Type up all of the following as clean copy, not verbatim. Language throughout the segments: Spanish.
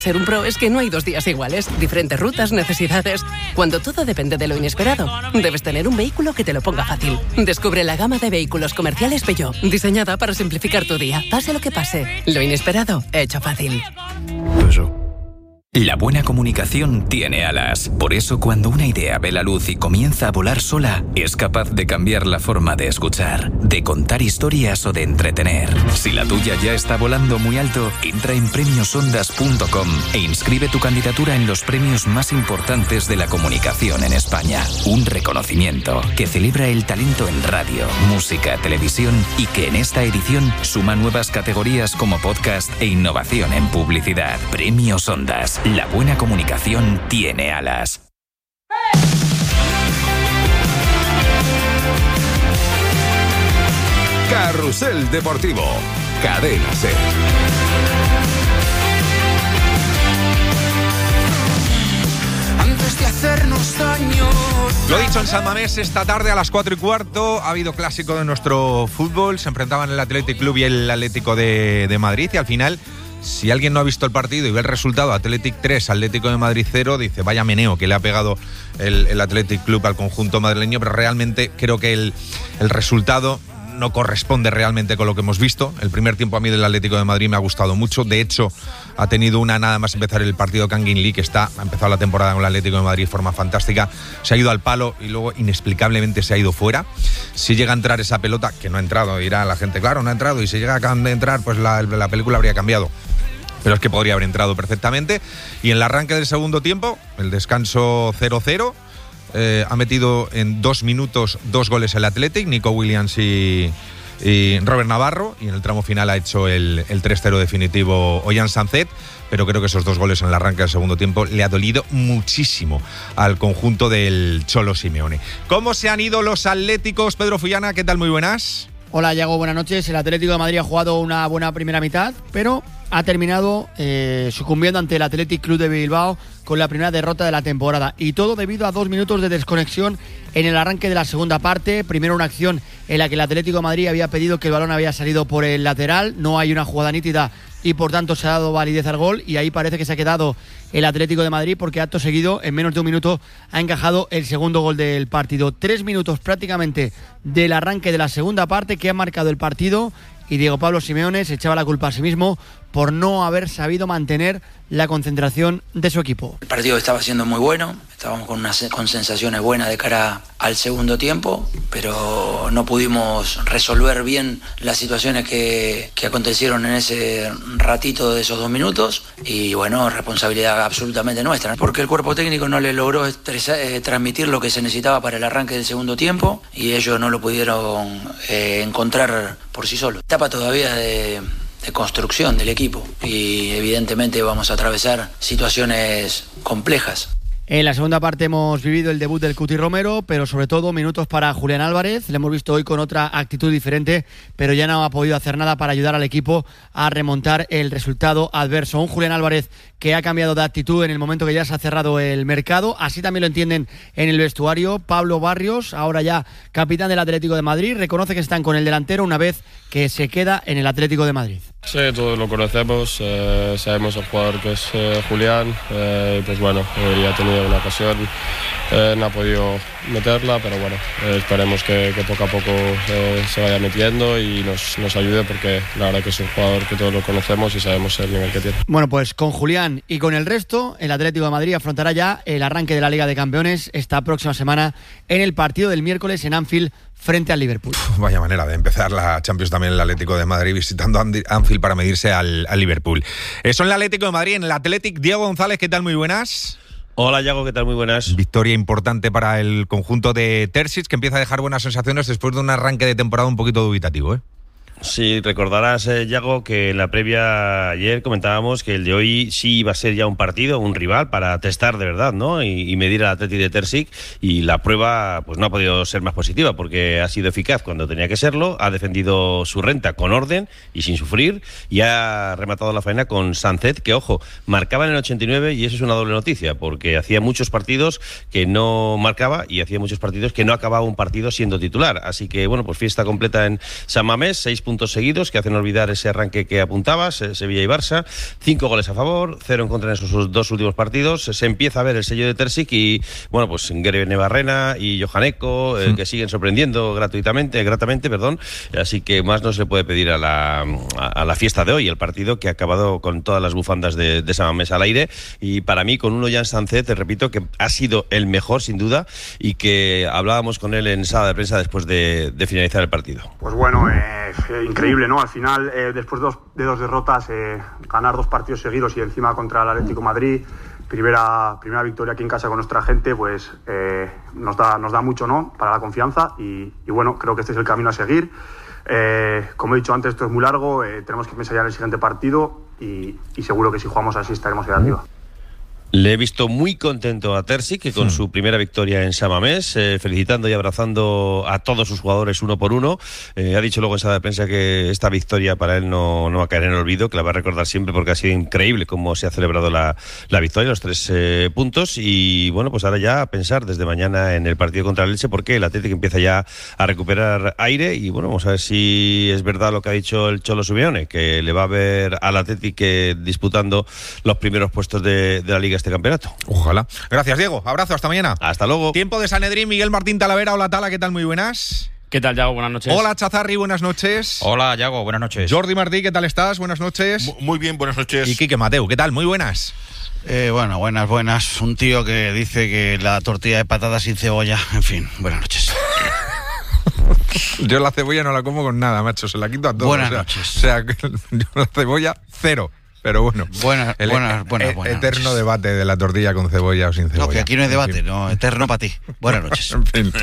Ser un pro es que no hay 2 días iguales, diferentes rutas, necesidades. Cuando todo depende de lo inesperado, debes tener un vehículo que te lo ponga fácil. Descubre la gama de vehículos comerciales Peugeot, diseñada para simplificar tu día. Pase lo que pase, lo inesperado, hecho fácil. La buena comunicación tiene alas. Por eso, cuando una idea ve la luz y comienza a volar sola, es capaz de cambiar la forma de escuchar, de contar historias o de entretener. Si la tuya ya está volando muy alto, entra en premiosondas.com e inscribe tu candidatura en los premios más importantes de la comunicación en España. Un reconocimiento que celebra el talento en radio, música, televisión y que en esta edición suma nuevas categorías como podcast e innovación en publicidad. Premios Ondas. La buena comunicación tiene alas. Carrusel Deportivo. Cadena SER. Antes de hacernos daño. Lo dicho, en San Mamés esta tarde a las 4:15 ha habido clásico de nuestro fútbol. Se enfrentaban el Athletic Club y el Atlético de Madrid y al final, si alguien no ha visto el partido y ve el resultado, Athletic 3, Atlético de Madrid 0, dice vaya meneo que le ha pegado el Athletic Club al conjunto madrileño, pero realmente creo que el resultado no corresponde realmente con lo que hemos visto. El primer tiempo a mí del Atlético de Madrid me ha gustado mucho. De hecho, ha tenido nada más empezar el partido Kangin Lee, que ha empezado la temporada con el Atlético de Madrid de forma fantástica. Se ha ido al palo y luego inexplicablemente se ha ido fuera. Si llega a entrar esa pelota, que no ha entrado, dirá la gente, claro, no ha entrado, y si llega a entrar, pues la película habría cambiado. Pero es que podría haber entrado perfectamente. Y en el arranque del segundo tiempo, el descanso 0-0, ha metido en 2 minutos 2 goles el Athletic, Nico Williams y Robert Navarro, y en el tramo final ha hecho el 3-0 definitivo Ollán Sancet, pero creo que esos 2 goles en el arranque del segundo tiempo le ha dolido muchísimo al conjunto del Cholo Simeone. ¿Cómo se han ido los atléticos? Pedro Fullana, ¿qué tal? Muy buenas. Hola, Yago, buenas noches. El Atlético de Madrid ha jugado una buena primera mitad, pero ha terminado sucumbiendo ante el Athletic Club de Bilbao con la primera derrota de la temporada. Y todo debido a 2 minutos de desconexión en el arranque de la segunda parte. Primero una acción en la que el Atlético de Madrid había pedido que el balón había salido por el lateral. No hay una jugada nítida y por tanto se ha dado validez al gol. Y ahí parece que se ha quedado el Atlético de Madrid porque acto seguido, en menos de 1 minuto, ha encajado el segundo gol del partido. 3 minutos prácticamente del arranque de la segunda parte que ha marcado el partido. Y Diego Pablo Simeone se echaba la culpa a sí mismo por no haber sabido mantener la concentración de su equipo. El partido estaba siendo muy bueno, estábamos con sensaciones buenas de cara al segundo tiempo, pero no pudimos resolver bien las situaciones que acontecieron en ese ratito de esos 2 minutos. Y bueno, responsabilidad absolutamente nuestra, porque el cuerpo técnico no le logró transmitir lo que se necesitaba para el arranque del segundo tiempo y ellos no lo pudieron encontrar por sí solos. Etapa todavía de construcción del equipo y evidentemente vamos a atravesar situaciones complejas. En la segunda parte hemos vivido el debut del Cuti Romero, pero sobre todo minutos para Julián Álvarez. Le hemos visto hoy con otra actitud diferente, pero ya no ha podido hacer nada para ayudar al equipo a remontar el resultado adverso. Un Julián Álvarez que ha cambiado de actitud en el momento que ya se ha cerrado el mercado. Así también lo entienden en el vestuario. Pablo Barrios, ahora ya capitán del Atlético de Madrid, reconoce que están con el delantero una vez que se queda en el Atlético de Madrid. Sí, todos lo conocemos, sabemos el jugador que es Julián, pues bueno, ya ha tenido una ocasión, no ha podido meterla, pero bueno, esperemos que poco a poco se vaya metiendo y nos ayude, porque la verdad que es un jugador que todos lo conocemos y sabemos el nivel que tiene. Bueno, pues con Julián y con el resto, el Atlético de Madrid afrontará ya el arranque de la Liga de Campeones esta próxima semana en el partido del miércoles en Anfield frente al Liverpool. Vaya manera de empezar la Champions también el Atlético de Madrid, visitando Anfield para medirse al Liverpool. Son el Atlético de Madrid, en el Athletic. Diego González, ¿qué tal? Muy buenas. Hola, Yago, ¿qué tal? Muy buenas. Victoria importante para el conjunto de Terzic, que empieza a dejar buenas sensaciones después de un arranque de temporada un poquito dubitativo, ¿eh? Sí, recordarás, Yago, que en la previa ayer comentábamos que el de hoy sí iba a ser ya un partido, un rival para testar de verdad, ¿no? Y medir al Athletic de Terzic, y la prueba pues no ha podido ser más positiva porque ha sido eficaz cuando tenía que serlo, ha defendido su renta con orden y sin sufrir, y ha rematado la faena con Sancet, que ojo, marcaba en el 89, y eso es una doble noticia porque hacía muchos partidos que no marcaba y hacía muchos partidos que no acababa un partido siendo titular. Así que bueno, pues fiesta completa en San Mamés, 6 puntos puntos seguidos que hacen olvidar ese arranque que apuntabas, Sevilla y Barça, 5 goles a favor, 0 en contra en esos 2 últimos partidos. Se empieza a ver el sello de Terzic y, bueno, pues Gary Nevarrena y Johan Eko, que siguen sorprendiendo gratamente, así que más no se puede pedir a la fiesta de hoy, el partido que ha acabado con todas las bufandas de San Mamés al aire, y para mí con Jan Sánchez, te repito, que ha sido el mejor sin duda, y que hablábamos con él en sala de prensa después de finalizar el partido. Pues bueno, increíble, ¿no? Al final, después de 2 derrotas, ganar 2 partidos seguidos y encima contra el Atlético de Madrid, primera victoria aquí en casa con nuestra gente, pues nos da mucho, ¿no?, para la confianza, y bueno, creo que este es el camino a seguir. Como he dicho antes, esto es muy largo, tenemos que pensar ya en el siguiente partido, y seguro que si jugamos así estaremos ahí arriba. Le he visto muy contento a Terzic, que con su primera victoria en San Mamés, felicitando y abrazando a todos sus jugadores uno por uno. Ha dicho luego en sala de prensa que esta victoria para él no va a caer en el olvido, que la va a recordar siempre porque ha sido increíble cómo se ha celebrado la victoria, los 3 puntos. Y bueno, pues ahora ya a pensar desde mañana en el partido contra el Elche, porque el Atlético empieza ya a recuperar aire. Y bueno, vamos a ver si es verdad lo que ha dicho el Cholo Simeone, que le va a ver al Atlético disputando los primeros puestos de la Liga este campeonato. Ojalá. Gracias, Diego. Abrazo, hasta mañana. Hasta luego. Tiempo de Sanedrín, Miguel Martín Talavera. Hola, Tala, ¿qué tal? Muy buenas. ¿Qué tal, Yago? Buenas noches. Hola, Chazarri, buenas noches. Hola, Yago, buenas noches. Jordi Martí, ¿qué tal estás? Buenas noches. Muy bien, buenas noches. Y Quique Mateu, ¿qué tal? Muy buenas. Bueno, buenas. Un tío que dice que la tortilla de patatas sin cebolla, en fin, buenas noches. Yo la cebolla no la como con nada, macho, se la quito a todos. Buenas noches. O sea, yo la cebolla, cero. Pero bueno, buenas eterno noches. Debate de la tortilla con cebolla o sin cebolla. No, que aquí no hay debate, no, eterno para ti. Buenas noches. En fin.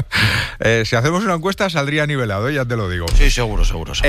Si hacemos una encuesta saldría nivelado, ya te lo digo. Sí, seguro.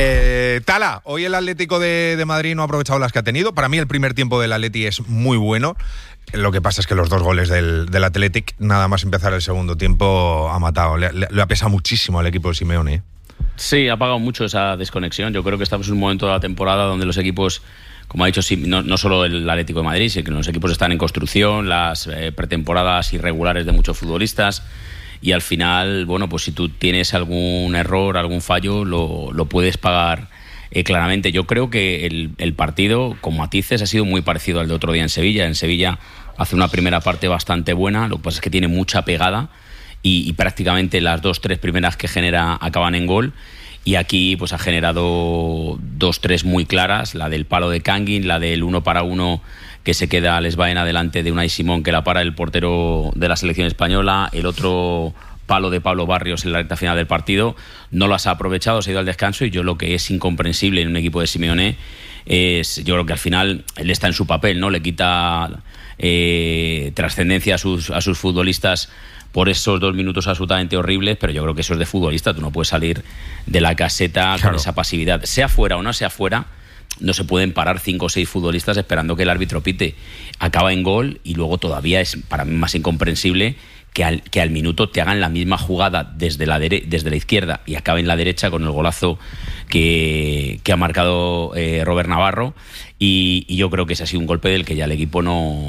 Tala, hoy el Atlético de Madrid no ha aprovechado las que ha tenido. Para mí el primer tiempo del Atleti es muy bueno. Lo que pasa es que los 2 goles del Athletic, nada más empezar el segundo tiempo, ha matado. Le ha pesado muchísimo al equipo de Simeone. Sí, ha pagado mucho esa desconexión. Yo creo que estamos en un momento de la temporada donde los equipos, como ha dicho, no solo el Atlético de Madrid, sino que los equipos están en construcción, las pretemporadas irregulares de muchos futbolistas, y al final, bueno, pues si tú tienes algún error, algún fallo, lo puedes pagar claramente. Yo creo que el partido, con matices, ha sido muy parecido al de otro día en Sevilla. En Sevilla hace una primera parte bastante buena, lo que pasa es que tiene mucha pegada, y prácticamente las 2-3 primeras que genera acaban en gol. Y aquí pues ha generado 2-3 muy claras, la del palo de Kangin, la del 1 para 1 que se queda Alex Baena delante de Unai Simón, que la para el portero de la selección española, el otro palo de Pablo Barrios en la recta final del partido. No las ha aprovechado, se ha ido al descanso, y yo lo que es incomprensible en un equipo de Simeone es, yo creo que al final él está en su papel, ¿no? Le quita trascendencia a sus futbolistas por esos 2 minutos absolutamente horribles, pero yo creo que eso es de futbolista. Tú no puedes salir de la caseta con esa pasividad. Sea fuera o no sea fuera, no se pueden parar 5 o 6 futbolistas esperando que el árbitro pite. Acaba en gol, y luego todavía es para mí más incomprensible que al minuto te hagan la misma jugada desde la izquierda y acabe en la derecha con el golazo que ha marcado Robert Navarro. Y yo creo que ese ha sido un golpe del que ya el equipo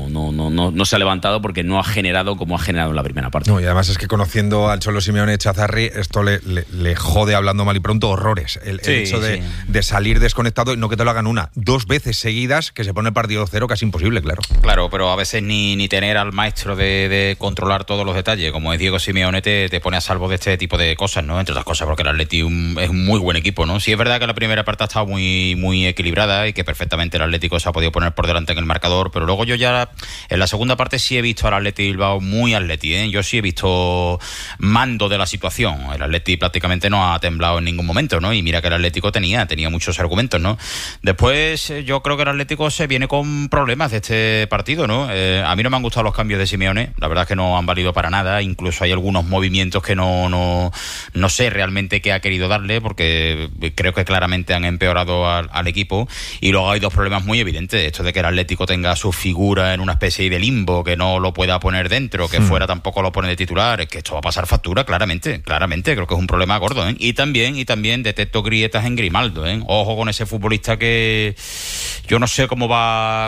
no se ha levantado, porque no ha generado como ha generado en la primera parte. No, y además es que conociendo al Cholo Simeone, Chazarri, esto le jode, hablando mal y pronto, horrores. El hecho de salir desconectado, y no que te lo hagan 2 veces seguidas, que se pone el partido 0, casi imposible, claro. Claro, pero a veces ni tener al maestro de controlar todos los detalles, como es Diego Simeone, te pone a salvo de este tipo de cosas, ¿no? Entre otras cosas, porque el Atleti es un muy buen equipo, ¿no? Sí es verdad que la primera parte ha estado muy, muy equilibrada, y que perfectamente el Atlético se ha podido poner por delante en el marcador, pero luego yo ya en la segunda parte sí he visto al Atleti Bilbao muy Atleti, ¿eh? Yo sí he visto mando de la situación. El Atleti prácticamente no ha temblado en ningún momento, ¿no? Y mira que el Atlético tenía muchos argumentos, ¿no? Después yo creo que el Atlético se viene con problemas de este partido, ¿no? A mí no me han gustado los cambios de Simeone, la verdad es que no han valido para nada. Incluso hay algunos movimientos que no sé realmente qué ha querido darle, porque creo que claramente han empeorado al equipo. Y luego hay 2 problemas muy evidente, esto de que el Atlético tenga su figura en una especie de limbo, que no lo pueda poner dentro, que fuera tampoco lo pone de titular, es que esto va a pasar factura, claramente, creo que es un problema gordo, ¿eh? Y también detecto grietas en Grimaldo, ¿eh? Ojo con ese futbolista que yo no sé cómo va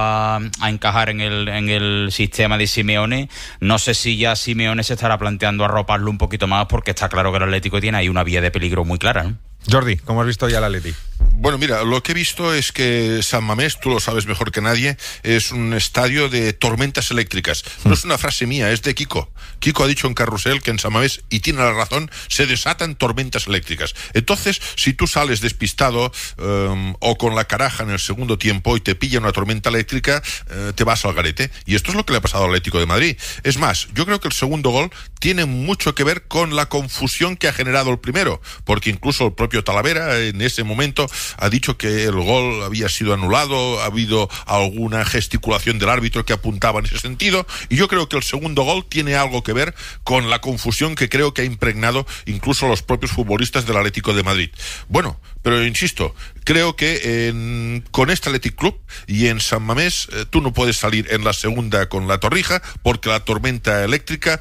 a encajar en el sistema de Simeone. No sé si ya Simeone se estará planteando arroparlo un poquito más, porque está claro que el Atlético tiene ahí una vía de peligro muy clara, ¿no? Jordi, ¿cómo has visto ya el Atleti? Bueno, mira, lo que he visto es que San Mamés, tú lo sabes mejor que nadie, es un estadio de tormentas eléctricas. No es una frase mía, es de Kiko. Kiko ha dicho en Carrusel que en San Mamés, y tiene la razón, se desatan tormentas eléctricas. Entonces, si tú sales despistado o con la caraja en el segundo tiempo y te pilla una tormenta eléctrica, te vas al garete. Y esto es lo que le ha pasado al Atlético de Madrid. Es más, yo creo que el segundo gol tiene mucho que ver con la confusión que ha generado el primero, porque incluso el propio Talavera en ese momento ha dicho que el gol había sido anulado, ha habido alguna gesticulación del árbitro que apuntaba en ese sentido, y yo creo que el segundo gol tiene algo que ver con la confusión que creo que ha impregnado incluso a los propios futbolistas del Atlético de Madrid. Bueno, pero insisto, creo que con este Athletic Club y en San Mamés tú no puedes salir en la segunda con la Torrija, porque la tormenta eléctrica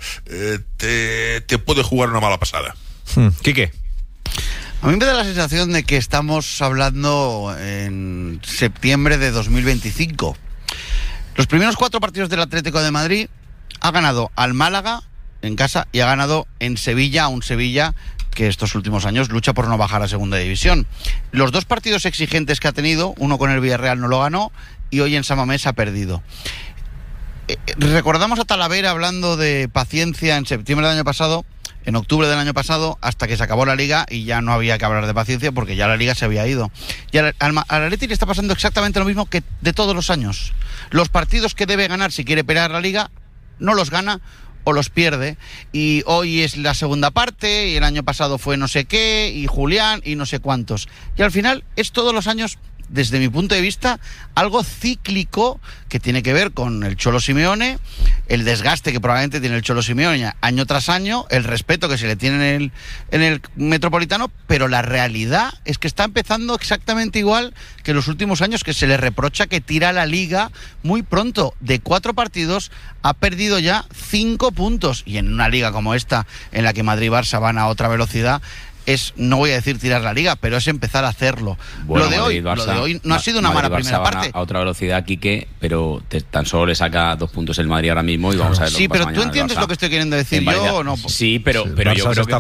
te puede jugar una mala pasada. Quique. A mí me da la sensación de que estamos hablando en septiembre de 2025. Los primeros 4 partidos del Atlético de Madrid ha ganado al Málaga en casa y ha ganado en Sevilla, a un Sevilla que estos últimos años lucha por no bajar a segunda división. Los 2 partidos exigentes que ha tenido, uno con el Villarreal no lo ganó y hoy en San Mamés ha perdido. Recordamos a Talavera hablando de paciencia en septiembre del año pasado, en octubre del año pasado, hasta que se acabó la Liga y ya no había que hablar de paciencia porque ya la Liga se había ido. Y al Atleti le está pasando exactamente lo mismo que de todos los años. Los partidos que debe ganar si quiere pelear la Liga, no los gana o los pierde. Y hoy es la segunda parte y el año pasado fue no sé qué y Julián y no sé cuántos. Y al final es todos los años, desde mi punto de vista, algo cíclico que tiene que ver con el Cholo Simeone, el desgaste que probablemente tiene el Cholo Simeone año tras año, el respeto que se le tiene en el Metropolitano, pero la realidad es que está empezando exactamente igual que los últimos años, que se le reprocha que tira la Liga muy pronto. De 4 partidos ha perdido ya 5 puntos, y en una liga como esta, en la que Madrid y Barça van a otra velocidad, es, no voy a decir tirar la Liga, pero es empezar a hacerlo. Bueno, lo de hoy no ha sido una mala primera parte. A otra velocidad, Quique, pero tan solo le saca 2 puntos el Madrid ahora mismo y vamos a ver lo que pasa mañana. Sí, pero tú entiendes lo que estoy queriendo decir yo o no. Sí, pero yo creo que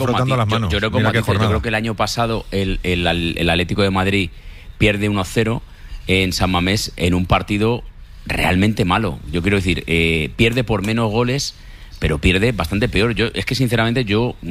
yo creo que el año pasado el Atlético de Madrid pierde 1-0 en San Mamés en un partido realmente malo. Yo quiero decir, pierde por menos goles, pero pierde bastante peor. Es que sinceramente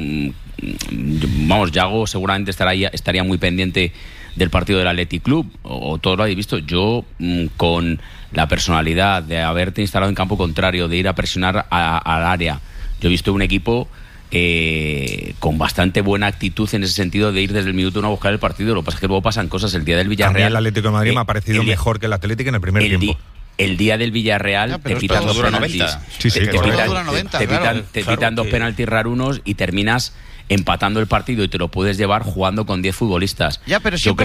Yago seguramente estaría muy pendiente del partido del Athletic Club, o todo lo habéis visto. Yo, con la personalidad de haberte instalado en campo contrario, de ir a presionar al área, yo he visto un equipo con bastante buena actitud en ese sentido, de ir desde el minuto 1 a buscar el partido. Lo que pasa es que luego pasan cosas. El día del Villarreal, también el Atlético de Madrid me ha parecido mejor que el Atlético en el primer tiempo. El día del Villarreal te pitan 2 penaltis. Te pitan 2 penaltis rarunos y terminas empatando el partido y te lo puedes llevar jugando con 10 futbolistas. Ya, pero yo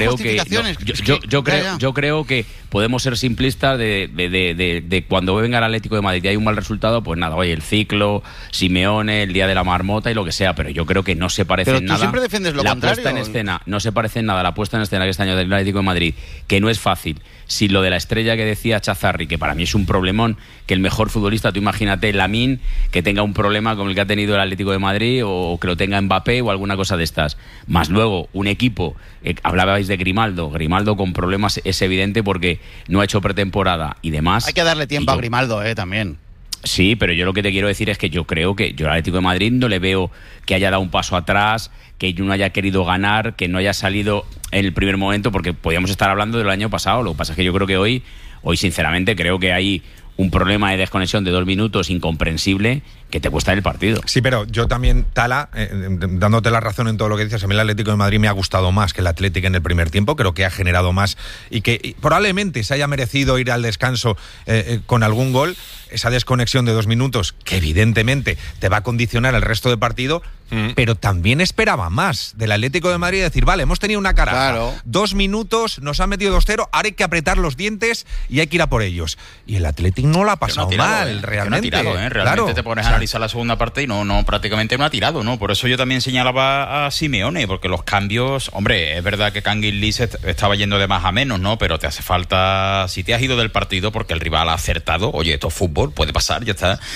creo que podemos ser simplistas de cuando venga el Atlético de Madrid y hay un mal resultado, pues nada, oye, el ciclo, Simeone, el día de la marmota y lo que sea, pero yo creo que no se parece en nada. Siempre defiendes lo contrario. Puesta en escena, no se parece en nada la puesta en escena que este año del Atlético de Madrid, que no es fácil. Si lo de la estrella que decía Chazarri, que para mí es un problemón, que el mejor futbolista, tú imagínate Lamine, que tenga un problema como el que ha tenido el Atlético de Madrid, o que lo tenga Mbappé o alguna cosa de estas. Más luego, un equipo, hablabais de Grimaldo con problemas, es evidente porque no ha hecho pretemporada y demás. Hay que darle tiempo a Grimaldo, también. Sí, pero yo lo que te quiero decir es que yo creo que yo al Atlético de Madrid no le veo que haya dado un paso atrás, que no haya querido ganar, que no haya salido en el primer momento, porque podíamos estar hablando del año pasado. Lo que pasa es que yo creo que hoy sinceramente creo que hay un problema de desconexión de 2 minutos incomprensible que te cuesta el partido. Sí, pero yo también, Tala, dándote la razón en todo lo que dices, a mí el Atlético de Madrid me ha gustado más que el Atlético en el primer tiempo. Creo que ha generado más y que probablemente se haya merecido ir al descanso con algún gol. Esa desconexión de 2 minutos, que evidentemente te va a condicionar el resto del partido, pero también esperaba más del Atlético de Madrid, decir, vale, hemos tenido una caraja, claro, 2 minutos, nos han metido 2-0, ahora hay que apretar los dientes y hay que ir a por ellos. Y el Atlético no la ha pasado mal, realmente. No ha tirado, realmente claro, te pones a analizar la segunda parte y no prácticamente no ha tirado, ¿no? Por eso yo también señalaba a Simeone, porque los cambios, hombre, es verdad que Kangin Lee estaba yendo de más a menos, ¿no? Pero te hace falta, si te has ido del partido porque el rival ha acertado, oye, esto es fútbol, puede pasar, ya está.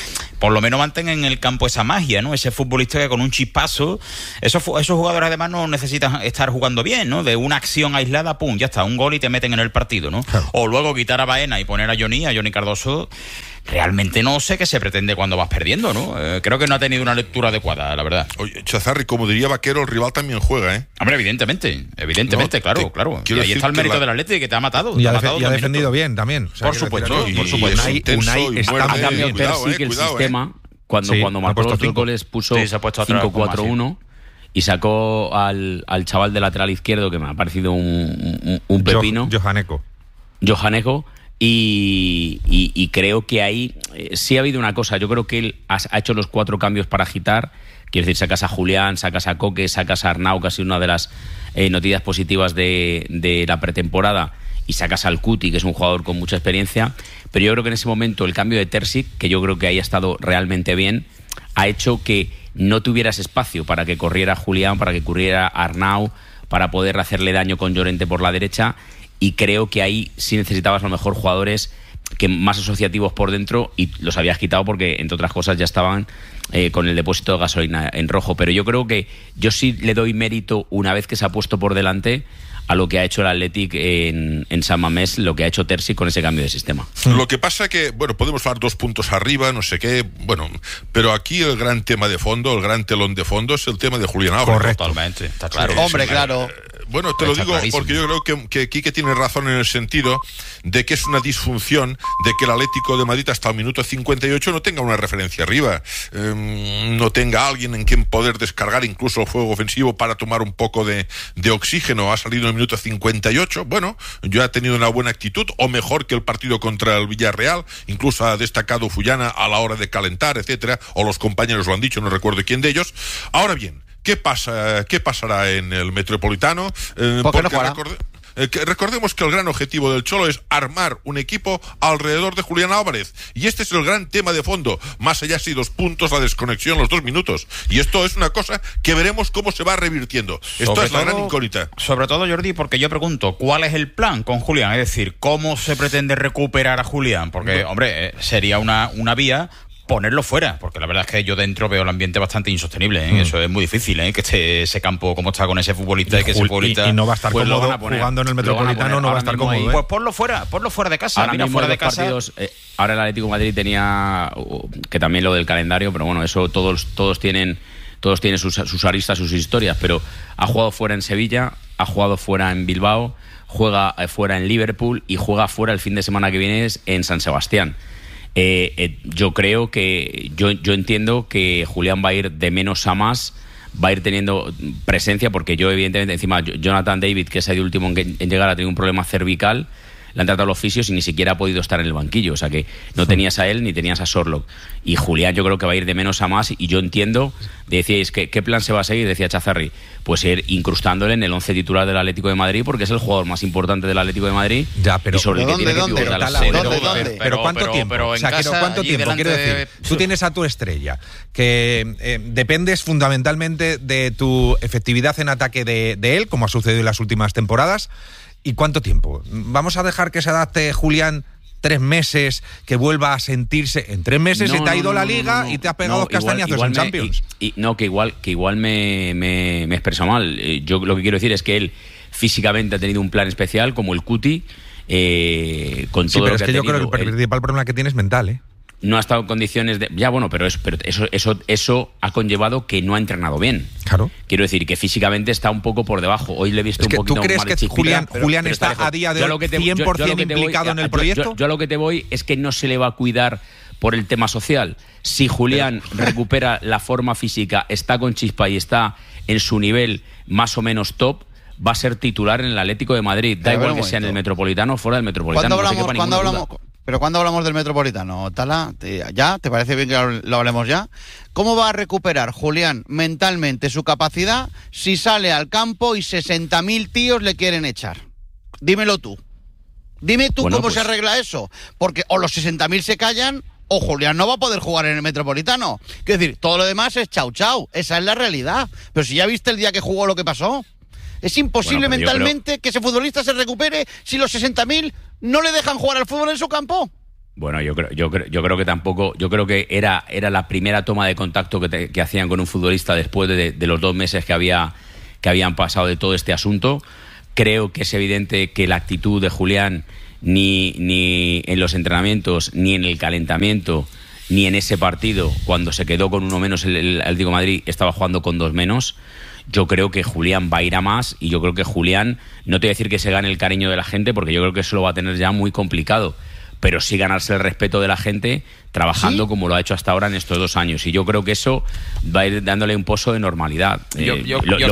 por lo menos mantengan en el campo esa magia, ¿no? Ese futbolista que con un chispazo, esos jugadores además no necesitan estar jugando bien, ¿no? De una acción aislada, pum, ya está, un gol y te meten en el partido, ¿no? Claro. O luego quitar a Baena y poner a Johnny Cardoso. Realmente no sé qué se pretende cuando vas perdiendo, ¿no? Creo que no ha tenido una lectura adecuada, la verdad. Oye, Chazarri, como diría Vaquero, el rival también juega, ¿eh? Hombre, evidentemente, claro. Y ahí está el mérito del Atlético que te ha matado. Y ha defendido bien también. O sea, por supuesto. Unai está cambiando Terzic el sistema. Cuando marcó los 2 goles puso 5-4-1 y sacó al chaval de lateral izquierdo, que me ha parecido un pepino. Johaneko. Y creo que ahí sí ha habido una cosa. Yo creo que él ha hecho los 4 cambios para agitar. Quiero decir, sacas a Julián, sacas a Coque, sacas a Arnau, casi una de las noticias positivas de la pretemporada, y sacas al Cuti, que es un jugador con mucha experiencia. Pero yo creo que en ese momento el cambio de Terzic, que yo creo que ahí ha estado realmente bien, ha hecho que no tuvieras espacio para que corriera Julián, para que corriera Arnau, para poder hacerle daño con Llorente por la derecha. Y creo que ahí sí necesitabas a lo mejor jugadores que más asociativos por dentro, y los habías quitado porque, entre otras cosas, ya estaban con el depósito de gasolina en rojo. Pero yo creo que yo sí le doy mérito, una vez que se ha puesto por delante, a lo que ha hecho el Athletic en San Mamés, lo que ha hecho Terzic con ese cambio de sistema. Lo que pasa que, bueno, podemos dar 2 puntos arriba, no sé qué, bueno, pero aquí el gran tema de fondo, el gran telón de fondo es el tema de Julián Álvarez. Correcto. Totalmente, está claro. Sí, hombre, claro. Bueno, te lo digo porque yo creo que Quique tiene razón en el sentido de que es una disfunción de que el Atlético de Madrid hasta el minuto 58 no tenga una referencia arriba, no tenga alguien en quien poder descargar incluso el juego ofensivo para tomar un poco de oxígeno. Ha salido en el minuto 58, bueno, yo ha tenido una buena actitud, o mejor que el partido contra el Villarreal, incluso ha destacado Fullana a la hora de calentar, etcétera, o los compañeros lo han dicho, no recuerdo quién de ellos. Ahora bien, ¿qué pasará en el Metropolitano? Porque no jugará. Recordemos que el gran objetivo del Cholo es armar un equipo alrededor de Julián Álvarez, y este es el gran tema de fondo, más allá si 2 puntos, la desconexión, los 2 minutos, y esto es una cosa que veremos cómo se va revirtiendo. Esto es la gran incógnita. Sobre todo, Jordi, porque yo pregunto, ¿cuál es el plan con Julián? Es decir, ¿cómo se pretende recuperar a Julián? Porque, hombre, sería una vía ponerlo fuera, porque la verdad es que yo dentro veo el ambiente bastante insostenible, ¿eh? Eso es muy difícil, ¿eh? Que esté ese campo como está con ese futbolista y que ese futbolista... Y no va a estar cómodo jugando en el Metropolitano, no va a estar cómodo. Pues ponlo fuera de casa. Ahora mismo fuera de casa. Partidos, ahora el Atlético de Madrid tenía, que también lo del calendario, pero bueno, eso todos tienen sus aristas, sus historias, pero ha jugado fuera en Sevilla, ha jugado fuera en Bilbao, juega fuera en Liverpool y juega fuera el fin de semana que viene en San Sebastián. Yo creo que yo entiendo que Julián va a ir de menos a más, va a ir teniendo presencia, porque yo evidentemente, encima Jonathan David, que es el último en llegar, ha tenido un problema cervical, le han tratado los fisios y ni siquiera ha podido estar en el banquillo, o sea que no tenías a él ni tenías a Sorlock, y Julián yo creo que va a ir de menos a más, y yo entiendo, decíais, ¿qué plan se va a seguir? Decía Chazarri, pues ir incrustándole en el 11 titular del Atlético de Madrid, porque es el jugador más importante del Atlético de Madrid. Ya, pero y sobre ¿Dónde? Pero ¿cuánto tiempo? Pero o sea, ¿cuánto tiempo? Quiero decir, tú tienes a tu estrella, que dependes fundamentalmente de tu efectividad en ataque de él, como ha sucedido en las últimas temporadas. ¿Y cuánto tiempo? ¿Vamos a dejar que se adapte Julián 3 meses, que vuelva a sentirse? En 3 meses se te ha ido la Liga y te has pegado 2 castañazos en Champions. Que igual me expreso mal. Yo lo que quiero decir es que él físicamente ha tenido un plan especial, como el Cuti, con todo pero lo que es que yo creo que el principal problema que tiene es mental, ¿eh? No ha estado en condiciones de... Ya, bueno, pero eso ha conllevado que no ha entrenado bien. Claro. Quiero decir que físicamente está un poco por debajo. Hoy le he visto un poquito más de chispita. ¿Tú crees que Julián está a día de hoy 100% implicado en el proyecto? Yo a lo que te voy es que no se le va a cuidar por el tema social. Si Julián recupera la forma física, está con chispa y está en su nivel más o menos top, va a ser titular en el Atlético de Madrid. Da igual que sea en el Metropolitano o fuera del Metropolitano. ¿Cuándo hablamos del Metropolitano, Tala? ¿Ya? ¿Te parece bien que lo hablemos ya? ¿Cómo va a recuperar Julián mentalmente su capacidad si sale al campo y 60.000 tíos le quieren echar? Dímelo tú. Dime tú cómo se arregla eso. Porque o los 60.000 se callan o Julián no va a poder jugar en el Metropolitano. Quiero decir, todo lo demás es chau chau. Esa es la realidad. Pero si ya viste el día que jugó lo que pasó. Es imposible mentalmente que ese futbolista se recupere si los 60.000 no le dejan jugar al fútbol en su campo. Bueno, yo creo que tampoco. Yo creo que era la primera toma de contacto que hacían con un futbolista después de los 2 meses que habían pasado de todo este asunto. Creo que es evidente que la actitud de Julián ni en los entrenamientos, ni en el calentamiento, ni en ese partido, cuando se quedó con uno menos el Atlético de Madrid, estaba jugando con 2 menos. Yo creo que Julián va a ir a más, y yo creo que Julián, no te voy a decir que se gane el cariño de la gente, porque yo creo que eso lo va a tener ya muy complicado, pero sí ganarse el respeto de la gente trabajando como lo ha hecho hasta ahora en estos 2 años. Y yo creo que eso va a ir dándole un pozo de normalidad. Yo creo que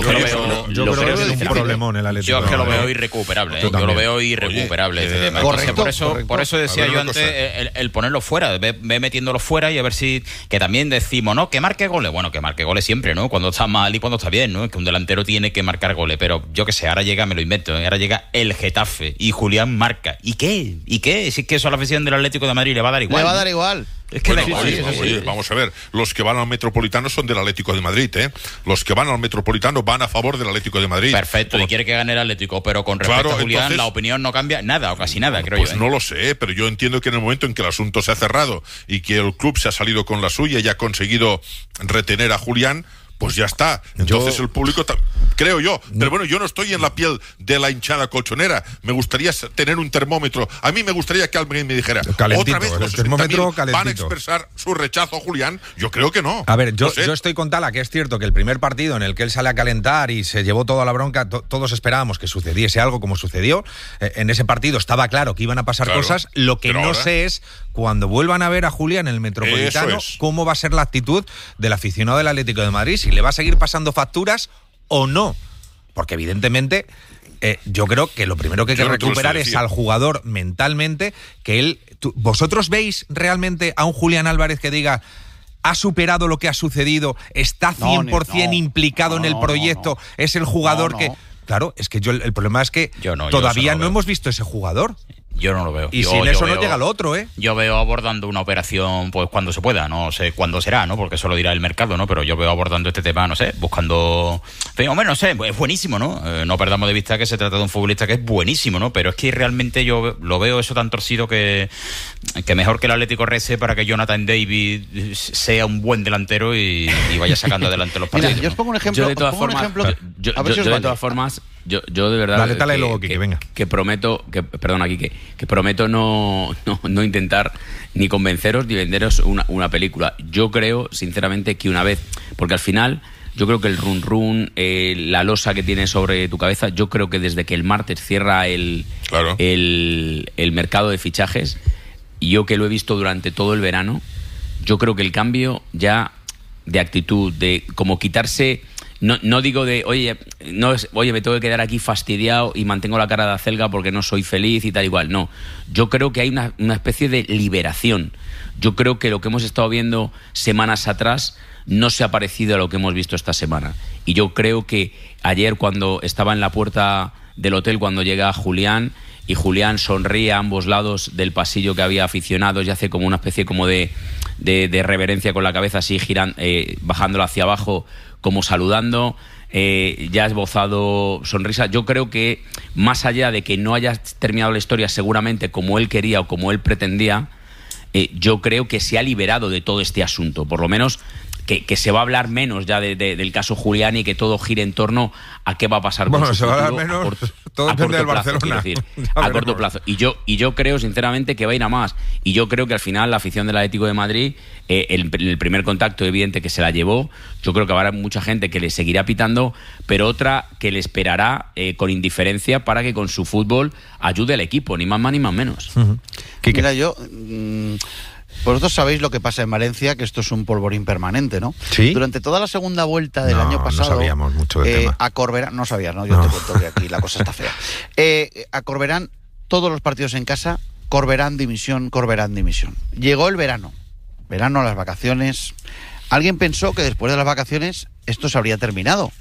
es un problemón el Atlético. Yo es que lo veo irrecuperable. Yo lo veo irrecuperable este tema. Por eso decía yo antes el ponerlo fuera, ve metiéndolo fuera y a ver si... Que también decimos, ¿no? Que marque goles. Bueno, que marque goles siempre, ¿no? Cuando está mal y cuando está bien, ¿no? Que un delantero tiene que marcar goles. Pero yo qué sé, ahora llega, me lo invento, ahora llega el Getafe y Julián marca. ¿Y qué? Si es que eso a la afición del Atlético de Madrid le va a dar igual. Le va a dar igual. Es que oye, vamos a ver, los que van al Metropolitano son del Atlético de Madrid, ¿eh? Los que van al Metropolitano van a favor del Atlético de Madrid. Perfecto, y quiere que gane el Atlético, pero con respecto a Julián, entonces, la opinión no cambia nada o casi nada, creo pues yo. Pues no lo sé, pero yo entiendo que en el momento en que el asunto se ha cerrado y que el club se ha salido con la suya y ha conseguido retener a Julián, pues ya está. Entonces el público, creo yo. Pero bueno, yo no estoy en la piel de la hinchada colchonera. Me gustaría tener un termómetro. A mí me gustaría que alguien me dijera, calentito, otra vez los 60.000 van a expresar su rechazo a Julián. Yo creo que no. A ver, yo estoy con Tala, que es cierto que el primer partido en el que él sale a calentar y se llevó toda la bronca, todos esperábamos que sucediese algo como sucedió. En ese partido estaba claro que iban a pasar cosas. Lo que no sé es, cuando vuelvan a ver a Julián en el Metropolitano, cómo va a ser la actitud del aficionado del Atlético de Madrid, si le va a seguir pasando facturas o no. Porque evidentemente yo creo que lo primero que hay que recuperar es al jugador mentalmente, que él... ¿Vosotros veis realmente a un Julián Álvarez que diga ha superado lo que ha sucedido, está 100% implicado en el proyecto, es el jugador que... Claro, es que el problema es que todavía no hemos visto ese jugador. Yo no lo veo. Y sin eso no llega lo otro, ¿eh? Yo veo abordando una operación pues cuando se pueda, no sé cuándo será, ¿no? Porque eso lo dirá el mercado, ¿no? Pero yo veo abordando este tema, no sé, buscando... Hombre, no sé, es buenísimo, ¿no? No perdamos de vista que se trata de un futbolista que es buenísimo, ¿no? Pero es que realmente yo lo veo eso tan torcido que mejor que el Atlético rece para que Jonathan David sea un buen delantero y vaya sacando adelante los partidos. Mira, yo os pongo un ejemplo. Yo de todas formas, yo de verdad que prometo no intentar ni convenceros ni venderos una película. Yo creo sinceramente que una vez, porque al final yo creo que el run la losa que tienes sobre tu cabeza, yo creo que desde que el martes cierra el mercado de fichajes, y yo que lo he visto durante todo el verano, yo creo que el cambio ya de actitud, de como quitarse... No digo de, oye, me tengo que quedar aquí fastidiado y mantengo la cara de acelga porque no soy feliz y tal igual. No, yo creo que hay una especie de liberación. Yo creo que lo que hemos estado viendo semanas atrás no se ha parecido a lo que hemos visto esta semana. Y yo creo que ayer, cuando estaba en la puerta del hotel, cuando llega Julián, y Julián sonríe a ambos lados del pasillo que había aficionados y hace como una especie como de reverencia con la cabeza así, bajándola hacia abajo, como saludando, ya ha esbozado sonrisa. Yo creo que más allá de que no haya terminado la historia seguramente como él quería o como él pretendía, yo creo que se ha liberado de todo este asunto, por lo menos que se va a hablar menos ya del caso Julián y que todo gire en torno a qué va a pasar con su futuro. Bueno, se va a hablar menos, todo depende del Barcelona. A corto plazo. Y yo creo sinceramente que va a ir a más. Y yo creo que al final la afición del Atlético de Madrid, el primer contacto evidente que se la llevó, yo creo que habrá mucha gente que le seguirá pitando, pero otra que le esperará con indiferencia para que con su fútbol ayude al equipo, ni más ni más menos. Mira, yo... Vosotros sabéis lo que pasa en Valencia, que esto es un polvorín permanente, ¿no? ¿Sí? Durante toda la segunda vuelta del año pasado... No sabíamos mucho del tema. A Corberán... No sabías, ¿no? Yo te cuento que aquí la cosa está fea. A Corberán, todos los partidos en casa, Corberán dimisión. Llegó el verano, las vacaciones... Alguien pensó que después de las vacaciones esto se habría terminado.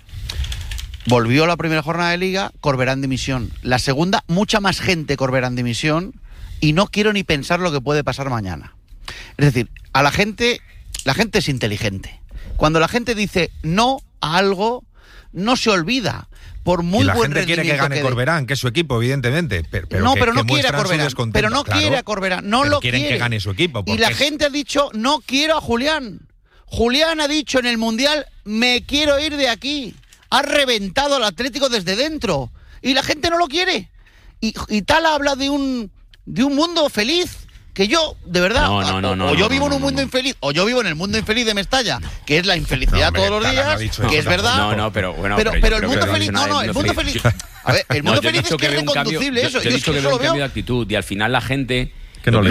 Volvió la primera jornada de Liga, Corberán dimisión. La segunda, mucha más gente Corberán dimisión, y no quiero ni pensar lo que puede pasar mañana. Es decir, la gente es inteligente. Cuando la gente dice no a algo, no se olvida. Por muy y la buen gente quiere que gane Corberán, que es su equipo, evidentemente. Pero no, que, pero no que quiere a muestran su Corberán. descontento. Pero no Claro, quiere a Corberán. No pero lo quieren quiere. que gane su equipo. Y la gente ha dicho, no quiero a Julián. Julián ha dicho en el Mundial, me quiero ir de aquí. Ha reventado al Atlético desde dentro. Y la gente no lo quiere. Y Tala habla de un mundo feliz. Que yo, de verdad, o yo vivo en un mundo infeliz, o yo vivo en el mundo infeliz de Mestalla, que es la infelicidad todos los días, que es verdad. Pero el mundo feliz, el mundo feliz. A ver, el mundo feliz es que es reconducible eso. Yo he dicho que veo un cambio de actitud y al final la gente. Pero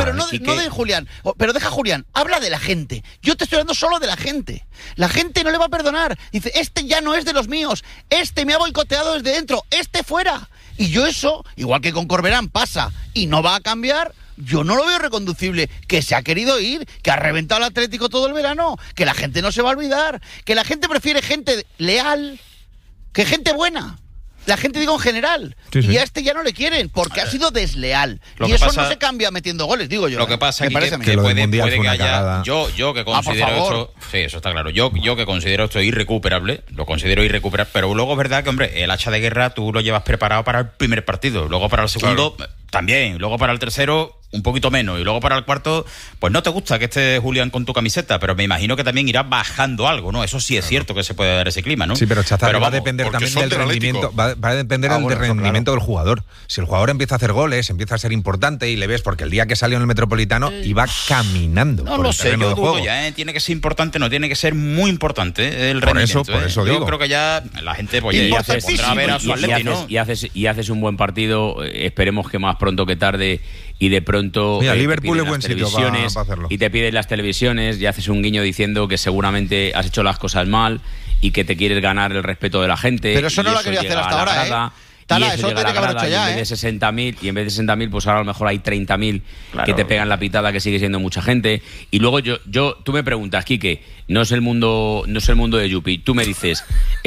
no de Julián. Pero deja Julián, habla de la gente. Yo te estoy hablando solo de la gente. La gente no le va a perdonar. Dice, este ya no es de los míos. Este me ha boicoteado desde dentro. Este fuera. Y yo eso, igual que con Corberán pasa y no va a cambiar, yo no lo veo reconducible. Que se ha querido ir, que ha reventado el Atlético todo el verano, que la gente no se va a olvidar, que la gente prefiere gente leal que gente buena. La gente, digo, en general. Sí. Y a este ya no le quieren, porque ha sido desleal. Lo Y que eso pasa- no se cambia metiendo goles, digo yo. Lo que pasa Me es parece a mí. que lo del puede Mundial que fue una haya... cagada. Yo que considero por favor. esto... Sí, eso está claro. Yo que considero esto irrecuperable, lo considero irrecuperable, pero luego es verdad que, hombre, el hacha de guerra tú lo llevas preparado para el primer partido, luego para el segundo también, luego para el tercero un poquito menos, y luego para el cuarto, pues no te gusta que esté Julián con tu camiseta, pero me imagino que también irá bajando algo, ¿no? Eso sí es cierto que se puede dar ese clima, ¿no? Sí, pero Chazarri, va a vamos, depender porque también son del del rendimiento. Atlético. Va a depender del rendimiento del jugador. Si el jugador empieza a hacer goles, empieza a ser importante y le ves, porque el día que salió en el Metropolitano iba caminando. No por lo el sé, terreno yo de dudo juego. ya, tiene que ser importante, no tiene que ser muy importante el Por rendimiento. eso Yo digo. creo que ya la gente pues, ya se pondrá a ver a su Atleti, ¿no? y haces un buen partido, esperemos que más pronto que tarde, y de pronto Mira, te Liverpool piden es buen las sitio televisiones, para hacerlo. y te piden las televisiones y haces un guiño diciendo que seguramente has hecho las cosas mal y que te quieres ganar el respeto de la gente. Pero eso y no lo ha querido hacer llega hasta a la ahora, grada, Tala, y eso llega a la tiene que haber grada, hecho ya, y en vez de 60.000, pues ahora a lo mejor hay 30.000 que te pegan la pitada, que sigue siendo mucha gente. Y luego tú me preguntas, Quique, no es el mundo de Yupi. Tú me dices,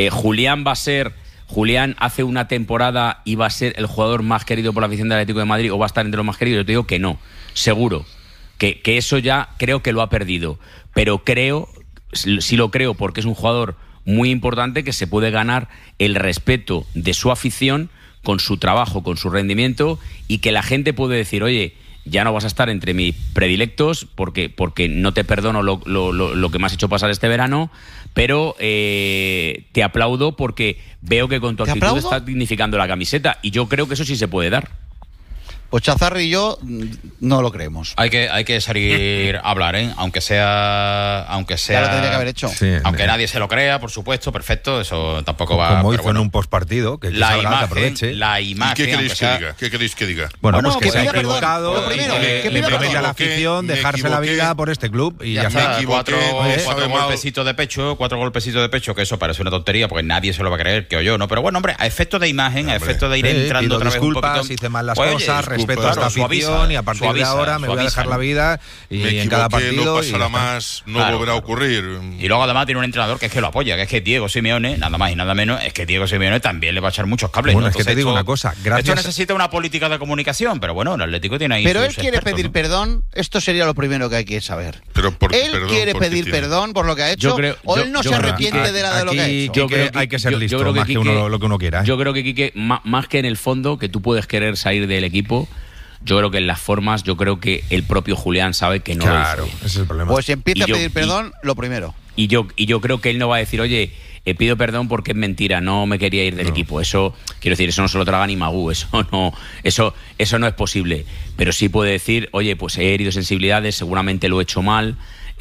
Julián hace una temporada y va a ser el jugador más querido por la afición del Atlético de Madrid, o va a estar entre los más queridos. Yo te digo que no, seguro. Que eso ya creo que lo ha perdido. Pero sí lo creo, porque es un jugador muy importante que se puede ganar el respeto de su afición con su trabajo, con su rendimiento, y que la gente puede decir, oye, ya no vas a estar entre mis predilectos porque no te perdono lo que me has hecho pasar este verano, pero te aplaudo porque veo que con tu actitud estás dignificando la camiseta, y yo creo que eso sí se puede dar. Pues Chazarri y yo no lo creemos. Hay que salir a hablar, ¿eh? Aunque sea Ya lo tendría que haber hecho. Sí, aunque nadie se lo crea, por supuesto, perfecto, eso tampoco va. Como pero hizo bueno. en un postpartido, que La salga, que imagen, aproveche. la ¿Y imagen. qué queréis aunque que sea- diga? ¿Qué queréis que diga? Bueno, Bueno, pues que que se ha pida perdón. equivocado Lo primero, y que que pida le promete perdón. a la afición Me dejarse la equivoqué. vida por este club y ya Ya está. está, equivoqué, cuatro mal. golpecitos de pecho, que eso parece una tontería porque nadie se lo va a creer, que o yo, ¿no? Pero bueno, hombre, a efecto de imagen, a efecto de ir entrando pido otra vez un disculpas, poquito. hice mal las Pues, oye, cosas, respeto a esta claro, afición y a partir de ahora me voy a dejar la vida y Me en cada equivoqué, partido. no y ya pasará está. más, no Claro, volverá a ocurrir. Y luego además tiene un entrenador que es que lo apoya, que es que Diego Simeone, nada más y nada menos, es que Diego Simeone también le va a echar muchos cables. Bueno, ¿no? es que te Entonces digo esto- una cosa, gracias- Esto necesita una política de comunicación, pero bueno, el Atlético tiene ahí Pero sus él quiere expertos, pedir ¿no? perdón, esto sería lo primero que hay que saber. Pero Él quiere pedir perdón por lo que ha hecho, o él no se arrepiente de lo que ha Aquí, hecho. Quique, hay que ser listo, creo que más que Quique- lo que uno quiera. ¿eh? Yo creo que, Quique, más que en el fondo, que tú puedes querer salir del equipo, yo creo que en las formas, yo creo que el propio Julián sabe que no Claro, lo hizo bien. ese es el problema. Pues si empieza Y a yo- pedir perdón, lo primero. Y yo creo que él no va a decir, oye, pido perdón porque es mentira, no me quería ir del equipo. Eso, quiero decir, eso no se lo traga ni Magú, eso no es posible. Pero sí puede decir, oye, pues he herido sensibilidades, seguramente lo he hecho mal,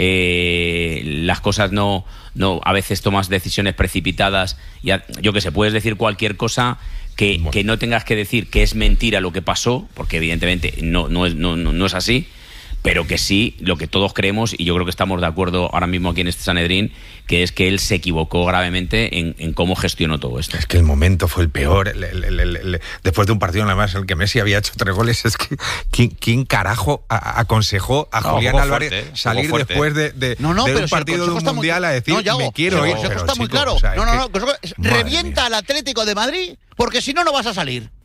las cosas no a veces tomas decisiones precipitadas, yo qué sé, puedes decir cualquier cosa que no tengas que decir que es mentira lo que pasó, porque evidentemente no es así. Pero que sí, lo que todos creemos, y yo creo que estamos de acuerdo ahora mismo aquí en este Sanedrín, que es que él se equivocó gravemente en cómo gestionó todo esto. Es que el momento fue el peor. Después de un partido, además, en el que Messi había hecho 3 goles, es que ¿quién carajo aconsejó a Julián Álvarez salir después de un partido de un mundial a decir me quiero ir? El consejo está muy claro. Revienta al Atlético de Madrid, porque si no, no vas a salir.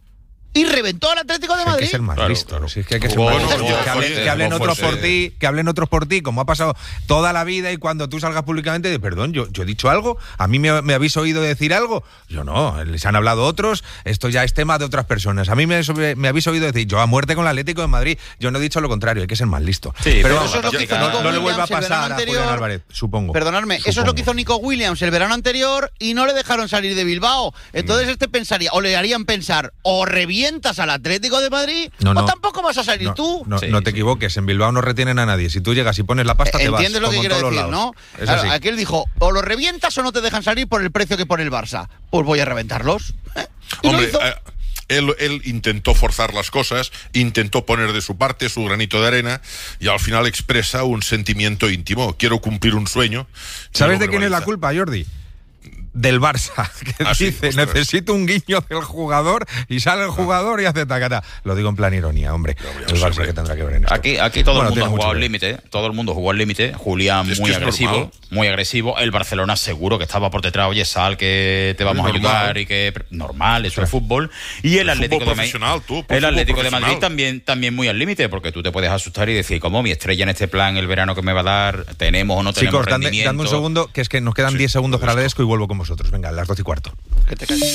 y reventó al Atlético de Madrid. Hay que ser más listo, ¿no? Si es que hay que ser más listo. Que hablen otros por ti, que hablen otros por ti, como ha pasado toda la vida, y cuando tú salgas públicamente, perdón, yo he dicho algo, a mí me habéis oído decir algo. Yo no, les han hablado otros, esto ya es tema de otras personas. A mí me habéis oído decir, yo a muerte con el Atlético de Madrid. Yo no he dicho lo contrario, hay que ser más listo. Sí, pero vamos, eso es lo que hizo Nico no le vuelva a Williams pasar a Julián Álvarez, supongo. Perdonadme, eso es lo que hizo Nico Williams el verano anterior y no le dejaron salir de Bilbao. Entonces pensaría, o le harían pensar, o revientas al Atlético de Madrid, o tampoco vas a salir tú. No te equivoques, en Bilbao no retienen a nadie. Si tú llegas y pones la pasta, te vas. ¿Entiendes lo que quiero decir, no? Claro, aquel dijo, o los revientas o no te dejan salir por el precio que pone el Barça. Pues voy a reventarlos. Hombre, él intentó forzar las cosas, intentó poner de su parte su granito de arena y al final expresa un sentimiento íntimo. Quiero cumplir un sueño. ¿Sabes de quién es la culpa, Jordi? Del Barça, que dice, necesito un guiño del jugador, y sale el jugador y hace tacata. Lo digo en plan ironía, hombre. El Barça que tendrá que ver en esto. Aquí todo el mundo ha jugado al límite, todo el mundo jugó al límite. Julián muy agresivo. El Barcelona seguro que estaba por detrás, oye, sal que te vamos a ayudar, y que normal, eso es fútbol. Y el Atlético de Madrid también muy al límite, porque tú te puedes asustar y decir, como mi estrella en este plan, el verano que me va a dar, tenemos o no tenemos rendimiento. Chicos, dame un segundo, que es que nos quedan 10 segundos para el Desco y vuelvo con vosotros. Venga, a las 12:15. Que te calles.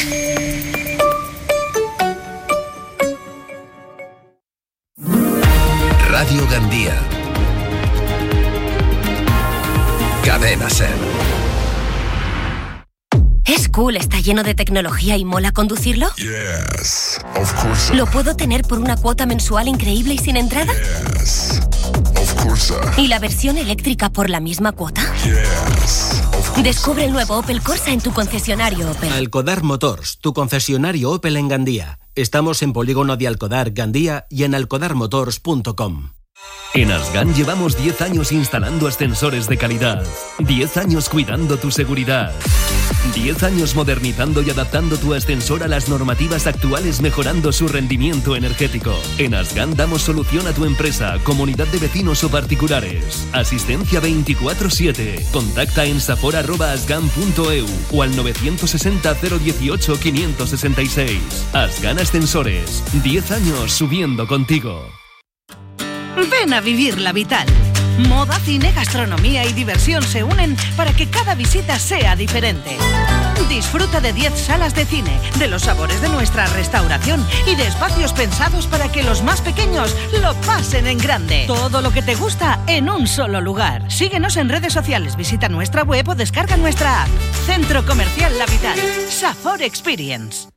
Radio Gandía. Cadena SER. ¿Es cool, está lleno de tecnología y mola conducirlo? Yes, of course. ¿Lo puedo tener por una cuota mensual increíble y sin entrada? Yes, of course. ¿Y la versión eléctrica por la misma cuota? Yes, of course. Descubre el nuevo Opel Corsa en tu concesionario Opel. Alcodar Motors, tu concesionario Opel en Gandía. Estamos en Polígono de Alcodar, Gandía, y en alcodarmotors.com. En Asgan llevamos 10 años instalando ascensores de calidad, 10 años cuidando tu seguridad, 10 años modernizando y adaptando tu ascensor a las normativas actuales, mejorando su rendimiento energético. En Asgan damos solución a tu empresa, comunidad de vecinos o particulares. Asistencia 24/7. Contacta en safor@asgan.eu o al 960 018 566. Asgan Ascensores, 10 años subiendo contigo. Ven a vivir la Vital. Moda, cine, gastronomía y diversión se unen para que cada visita sea diferente. Disfruta de 10 salas de cine, de los sabores de nuestra restauración y de espacios pensados para que los más pequeños lo pasen en grande. Todo lo que te gusta en un solo lugar. Síguenos en redes sociales, visita nuestra web o descarga nuestra app. Centro Comercial La Vital. Safor Experience.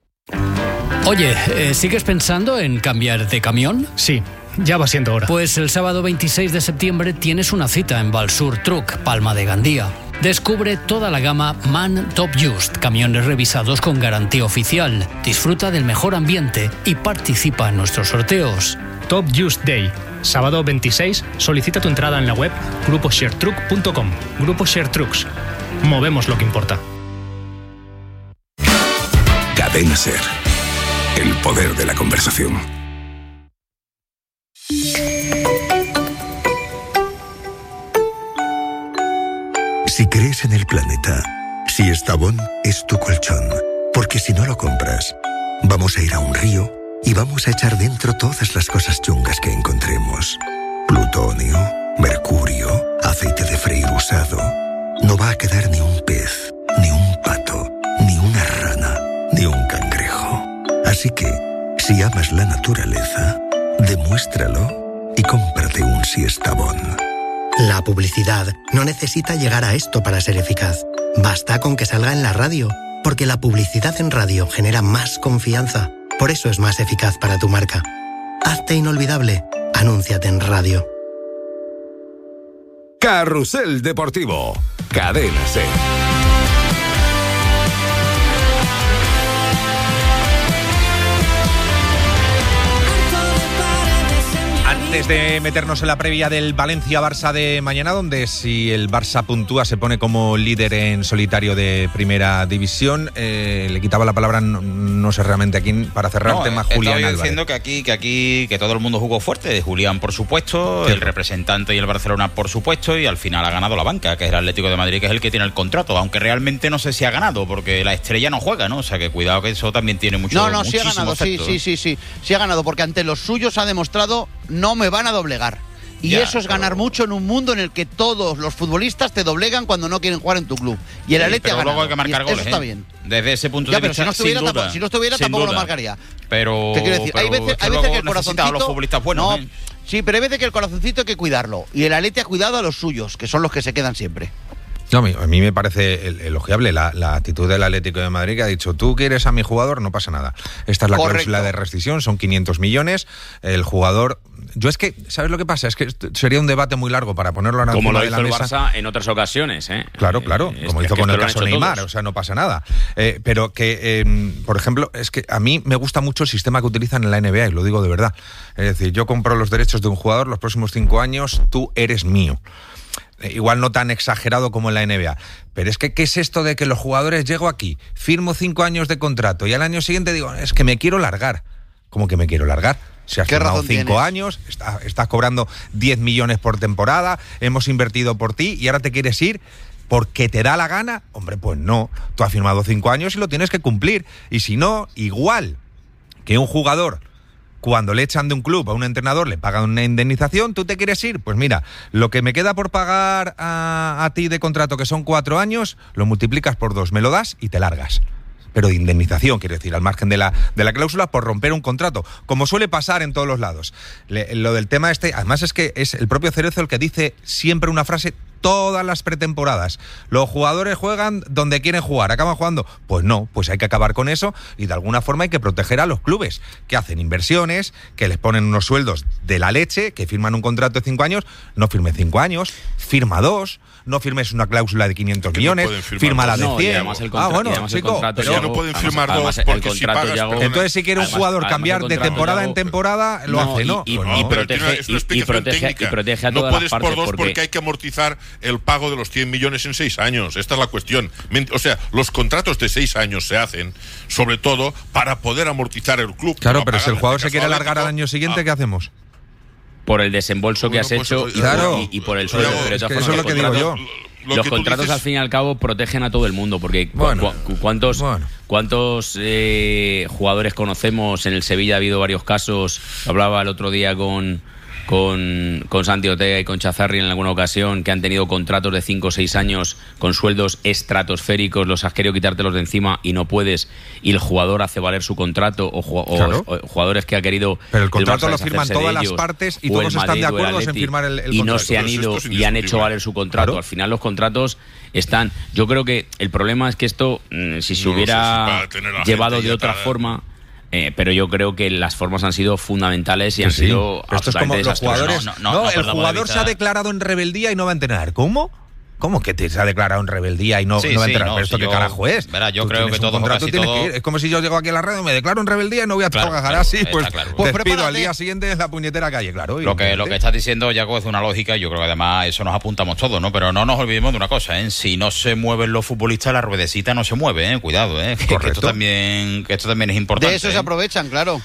Oye, ¿sigues pensando en cambiar de camión? Sí. Ya va siendo hora. Pues el sábado 26 de septiembre tienes una cita en Valsur Truck, Palma de Gandía. Descubre toda la gama MAN Top Just, camiones revisados con garantía oficial. Disfruta del mejor ambiente y participa en nuestros sorteos. Top Just Day. Sábado 26, solicita tu entrada en la web gruposharetruck.com. Grupo Share Trucks. Movemos lo que importa. Cadena SER. El poder de la conversación. Si crees en el planeta, si Estavón es tu colchón, porque si no lo compras, vamos a ir a un río y vamos a echar dentro todas las cosas chungas que encontremos. Plutonio, mercurio, aceite de freír usado. No va a quedar ni un pez, ni un pato, ni una rana, ni un cangrejo. Así que, si amas la naturaleza, demuéstralo y cómprate un Siestabón. La publicidad no necesita llegar a esto para ser eficaz. Basta con que salga en la radio, porque la publicidad en radio genera más confianza. Por eso es más eficaz para tu marca. Hazte inolvidable. Anúnciate en radio. Carrusel Deportivo. Cadena SER. Antes de meternos en la previa del Valencia-Barça de mañana, donde si el Barça puntúa se pone como líder en solitario de Primera División, le quitaba la palabra, no sé realmente a quién, para cerrar el tema, Julián Álvarez. Diciendo que todo el mundo jugó fuerte. Julián, por supuesto, el representante y el Barcelona, por supuesto, y al final ha ganado la banca, que es el Atlético de Madrid, que es el que tiene el contrato, aunque realmente no sé si ha ganado, porque la estrella no juega, ¿no? O sea, que cuidado, que eso también tiene mucho No, sí ha ganado, efecto, sí ha ganado, porque ante los suyos ha demostrado no me van a doblegar. Y Ya, eso es ganar mucho en un mundo en el que todos los futbolistas te doblegan cuando no quieren jugar en tu club. Y el Atleti ha ganado. Luego hay que marcar goles, eso está bien. Desde ese punto de pero vista, si no estuviera tampoco lo marcaría. Pero ¿qué quiero decir? Hay veces que el corazoncito... los futbolistas buenos, Sí, pero hay veces que el corazoncito hay que cuidarlo. Y el Atleti ha cuidado a los suyos, que son los que se quedan siempre. No, a mí me parece elogiable la actitud del Atlético de Madrid, que ha dicho, tú quieres a mi jugador, no pasa nada. Esta es la cláusula de rescisión, son 500 millones, el jugador... Yo es que, ¿sabes lo que pasa? Es que sería un debate muy largo para ponerlo ahora encima de la mesa. Como lo hizo el Barça en otras ocasiones, ¿eh? Claro, como hizo con el caso Neymar, todos. O sea, no pasa nada. Pero que, por ejemplo, es que a mí me gusta mucho el sistema que utilizan en la NBA, y lo digo de verdad. Es decir, yo compro los derechos de un jugador, los próximos 5 años, tú eres mío. Igual no tan exagerado como en la NBA, pero es que ¿qué es esto de que los jugadores llego aquí, firmo 5 años de contrato y al año siguiente digo, es que me quiero largar? ¿Cómo que me quiero largar? Si has firmado 5 años, estás cobrando 10 millones por temporada, hemos invertido por ti y ahora te quieres ir porque te da la gana. Hombre, pues no, tú has firmado 5 años y lo tienes que cumplir, y si no, igual que un jugador, cuando le echan de un club a un entrenador, le pagan una indemnización, ¿tú te quieres ir? Pues mira, lo que me queda por pagar a ti de contrato, que son 4 años, lo multiplicas por 2, me lo das y te largas. Pero de indemnización, quiero decir, al margen de la cláusula por romper un contrato, como suele pasar en todos los lados. Lo del tema además es que es el propio Cerezo el que dice siempre una frase todas las pretemporadas: los jugadores juegan donde quieren jugar, ¿acaban jugando? Pues no, pues hay que acabar con eso y de alguna forma hay que proteger a los clubes que hacen inversiones, que les ponen unos sueldos de la leche, que firman un contrato de 5 años, no firme 5 años, firma 2, no firmes una cláusula de 500 millones, firma la de 100. Chico, pero ya no pueden firmar 2 porque si pagas... Entonces si quiere un jugador cambiar de temporada en temporada, lo hace, ¿no? Y protege a todas las partes. No puedes por 2 porque hay que amortizar el pago de los 100 millones en 6 años. Esta es la cuestión. O sea, los contratos de 6 años se hacen sobre todo para poder amortizar el club. Claro, pero si el jugador se quiere alargar al año siguiente, ¿qué hacemos? Por el desembolso que has hecho y por el sueldo. Pero eso es lo que digo yo. Los contratos, al fin y al cabo, protegen a todo el mundo, porque ¿cuántos jugadores conocemos? En el Sevilla ha habido varios casos. Hablaba el otro día con Santi Ortega y con Chazarri en alguna ocasión, que han tenido contratos de 5 o 6 años con sueldos estratosféricos, los has querido quitártelos de encima y no puedes, y el jugador hace valer su contrato, o jugadores que ha querido... Pero el contrato lo firman todas las partes y todos están de acuerdo en firmar el contrato. Y no se han ido y han hecho valer su contrato. Al final los contratos están... Yo creo que el problema es que esto, si se hubiera llevado de otra forma... pero yo creo que las formas han sido fundamentales y han sido esto es como los jugadores. El jugador se ha declarado en rebeldía y no va a entrenar. ¿Cómo? ¿Cómo que se ha declarado en rebeldía y no va a entrenar? ¿Pero esto qué carajo es? Verá, yo creo que todo casi todo... Es como si yo llego aquí a la radio y me declaro en rebeldía y no voy a trabajar así. Pues despido al día siguiente en la puñetera calle, claro. Lo que estás diciendo, Yago, es una lógica, y yo creo que además eso nos apuntamos todos, ¿no? Pero no nos olvidemos de una cosa, ¿eh? Si no se mueven los futbolistas, la ruedecita no se mueve, ¿eh? Cuidado, ¿eh? Que esto también es importante. De eso se aprovechan, claro.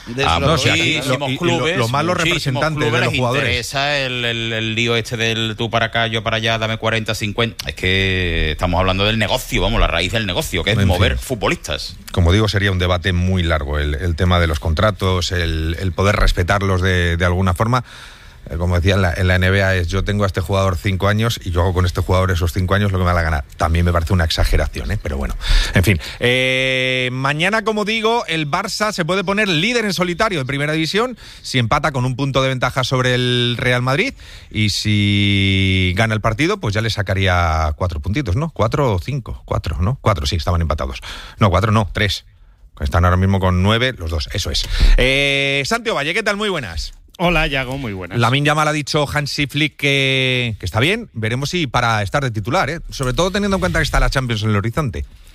Los malos representantes de los jugadores. Interesa el lío este del tú para acá, yo para allá, dame 40, 50. Es que estamos hablando del negocio, la raíz del negocio, que es mover futbolistas. Como digo, sería un debate muy largo el tema de los contratos, el poder respetarlos de alguna forma. Como decía, en la NBA es: yo tengo a este jugador 5 años y yo hago con este jugador esos 5 años lo que me da la gana. También me parece una exageración, pero bueno. En fin, mañana, como digo, el Barça se puede poner líder en solitario en Primera División si empata con un punto de ventaja sobre el Real Madrid, y si gana el partido, pues ya le sacaría 4 puntitos, ¿no? 4 o 5, 4, ¿no? 4, sí, estaban empatados. No, 4 no, 3. Están ahora mismo con 9 los dos, eso es. Santi Ovalle, ¿qué tal? Muy buenas. Hola, Yago, muy buenas. Lamine Yamal ha dicho Hansi Flick que está bien. Veremos si para estar de titular, sobre todo teniendo en cuenta que está la Champions en el horizonte.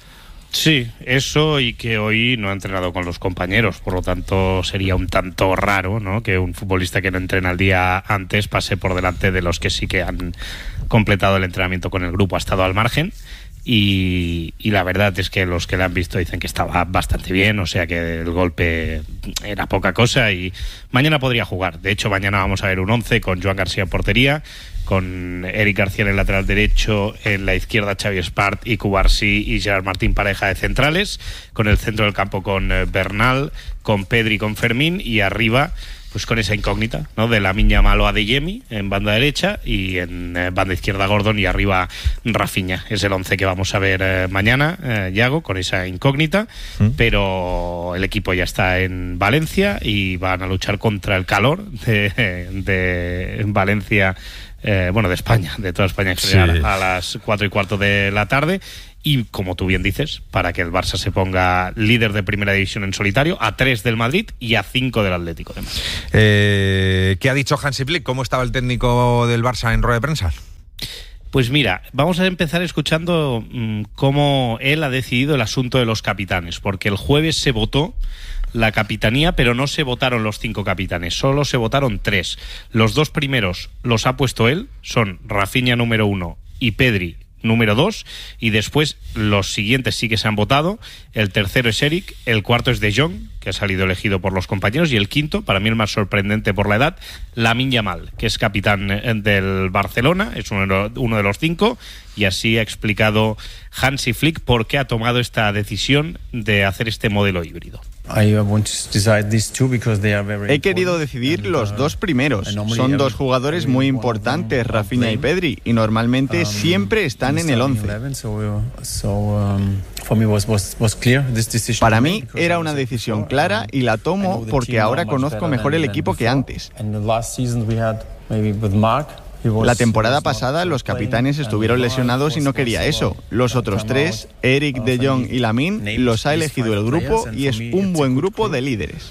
Sí, eso, y que hoy no ha entrenado con los compañeros, por lo tanto sería un tanto raro, ¿no?, que un futbolista que no entrena el día antes pase por delante de los que sí que han completado el entrenamiento con el grupo, ha estado al margen. Y la verdad es que los que le han visto dicen que estaba bastante bien, o sea que el golpe era poca cosa y mañana podría jugar. De hecho, mañana vamos a ver un 11 con Joan García en portería, con Eric García en el lateral derecho, en la izquierda Xavi Espart y Cubarsí y Gerard Martín pareja de centrales, con el centro del campo con Bernal, con Pedri, con Fermín, y arriba pues con esa incógnita, ¿no?, de Lamine Yamal o Adeyemi en banda derecha, y en banda izquierda Gordon, y arriba Rafinha. Es el 11 que vamos a ver mañana, Yago, con esa incógnita, pero el equipo ya está en Valencia y van a luchar contra el calor de Valencia, de España, de toda España en general, a las 4:15 de la tarde. Y como tú bien dices, para que el Barça se ponga líder de primera división en solitario, a 3 del Madrid y a 5 del Atlético de Madrid. ¿Qué ha dicho Hansi Flick? ¿Cómo estaba el técnico del Barça en rueda de prensa? Pues mira, vamos a empezar escuchando cómo él ha decidido el asunto de los capitanes, porque el jueves se votó la capitanía, pero no se votaron los 5 capitanes, solo se votaron 3. Los 2 primeros los ha puesto él, son Rafinha número 1 y Pedri número 2, y después los siguientes sí que se han votado. El tercero es Eric, el cuarto es De Jong, que ha salido elegido por los compañeros, y el quinto, para mí el más sorprendente por la edad, Lamine Yamal, que es capitán del Barcelona, es uno de los 5, y así ha explicado Hansi Flick por qué ha tomado esta decisión de hacer este modelo híbrido. He querido decidir los 2 primeros. Son 2 jugadores muy importantes, Rafinha y Pedri, y normalmente siempre están en el 11. Para mí era una decisión clara y la tomo porque ahora conozco mejor el equipo que antes. La temporada pasada los capitanes estuvieron lesionados y no quería eso. Los otros 3, Eric, De Jong y Lamine, los ha elegido el grupo y es un buen grupo de líderes.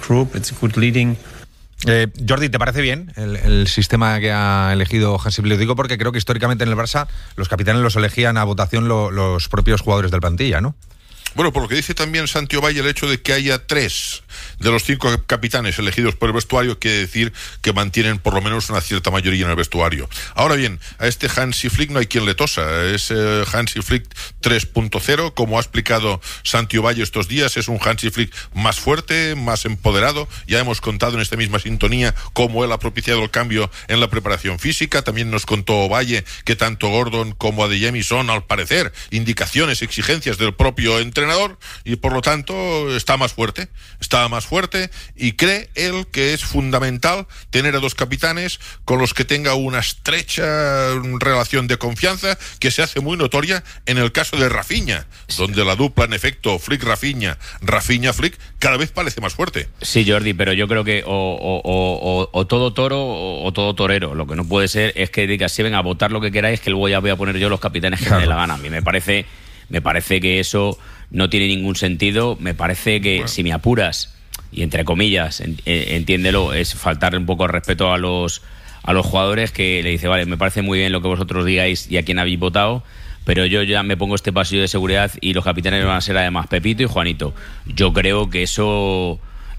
Jordi, ¿te parece bien el sistema que ha elegido Hansi Flick? Digo porque creo que históricamente en el Barça los capitanes los elegían a votación los propios jugadores del plantilla, ¿no? Bueno, por lo que dice también Santi Ovalle, el hecho de que haya 3 de los 5 capitanes elegidos por el vestuario quiere decir que mantienen por lo menos una cierta mayoría en el vestuario. Ahora bien, a este Hansi Flick no hay quien le tosa. Es Hansi Flick 3.0, como ha explicado Santi Ovalle estos días. Es un Hansi Flick más fuerte, más empoderado. Ya hemos contado en esta misma sintonía cómo él ha propiciado el cambio en la preparación física. También nos contó Ovalle que tanto Gordon como Adeyemi son, al parecer, indicaciones, exigencias del propio entrenador, y por lo tanto está más fuerte y cree él que es fundamental tener a 2 capitanes con los que tenga una estrecha relación de confianza, que se hace muy notoria en el caso de Rafinha, donde la dupla en efecto Flick-Rafinha, Rafinha-Flick cada vez parece más fuerte. Sí, Jordi, pero yo creo que o todo toro o todo torero. Lo que no puede ser es que digas, si venga a votar lo que queráis, que luego ya voy a poner yo los capitanes que me dé la gana. A mí me parece que eso no tiene ningún sentido. Me parece que, si me apuras, y entre comillas, entiéndelo, es faltarle un poco el respeto a los jugadores, que le dice, vale, me parece muy bien lo que vosotros digáis y a quién habéis votado, pero yo ya me pongo este pasillo de seguridad y los capitanes van a ser además Pepito y Juanito. Yo creo que eso...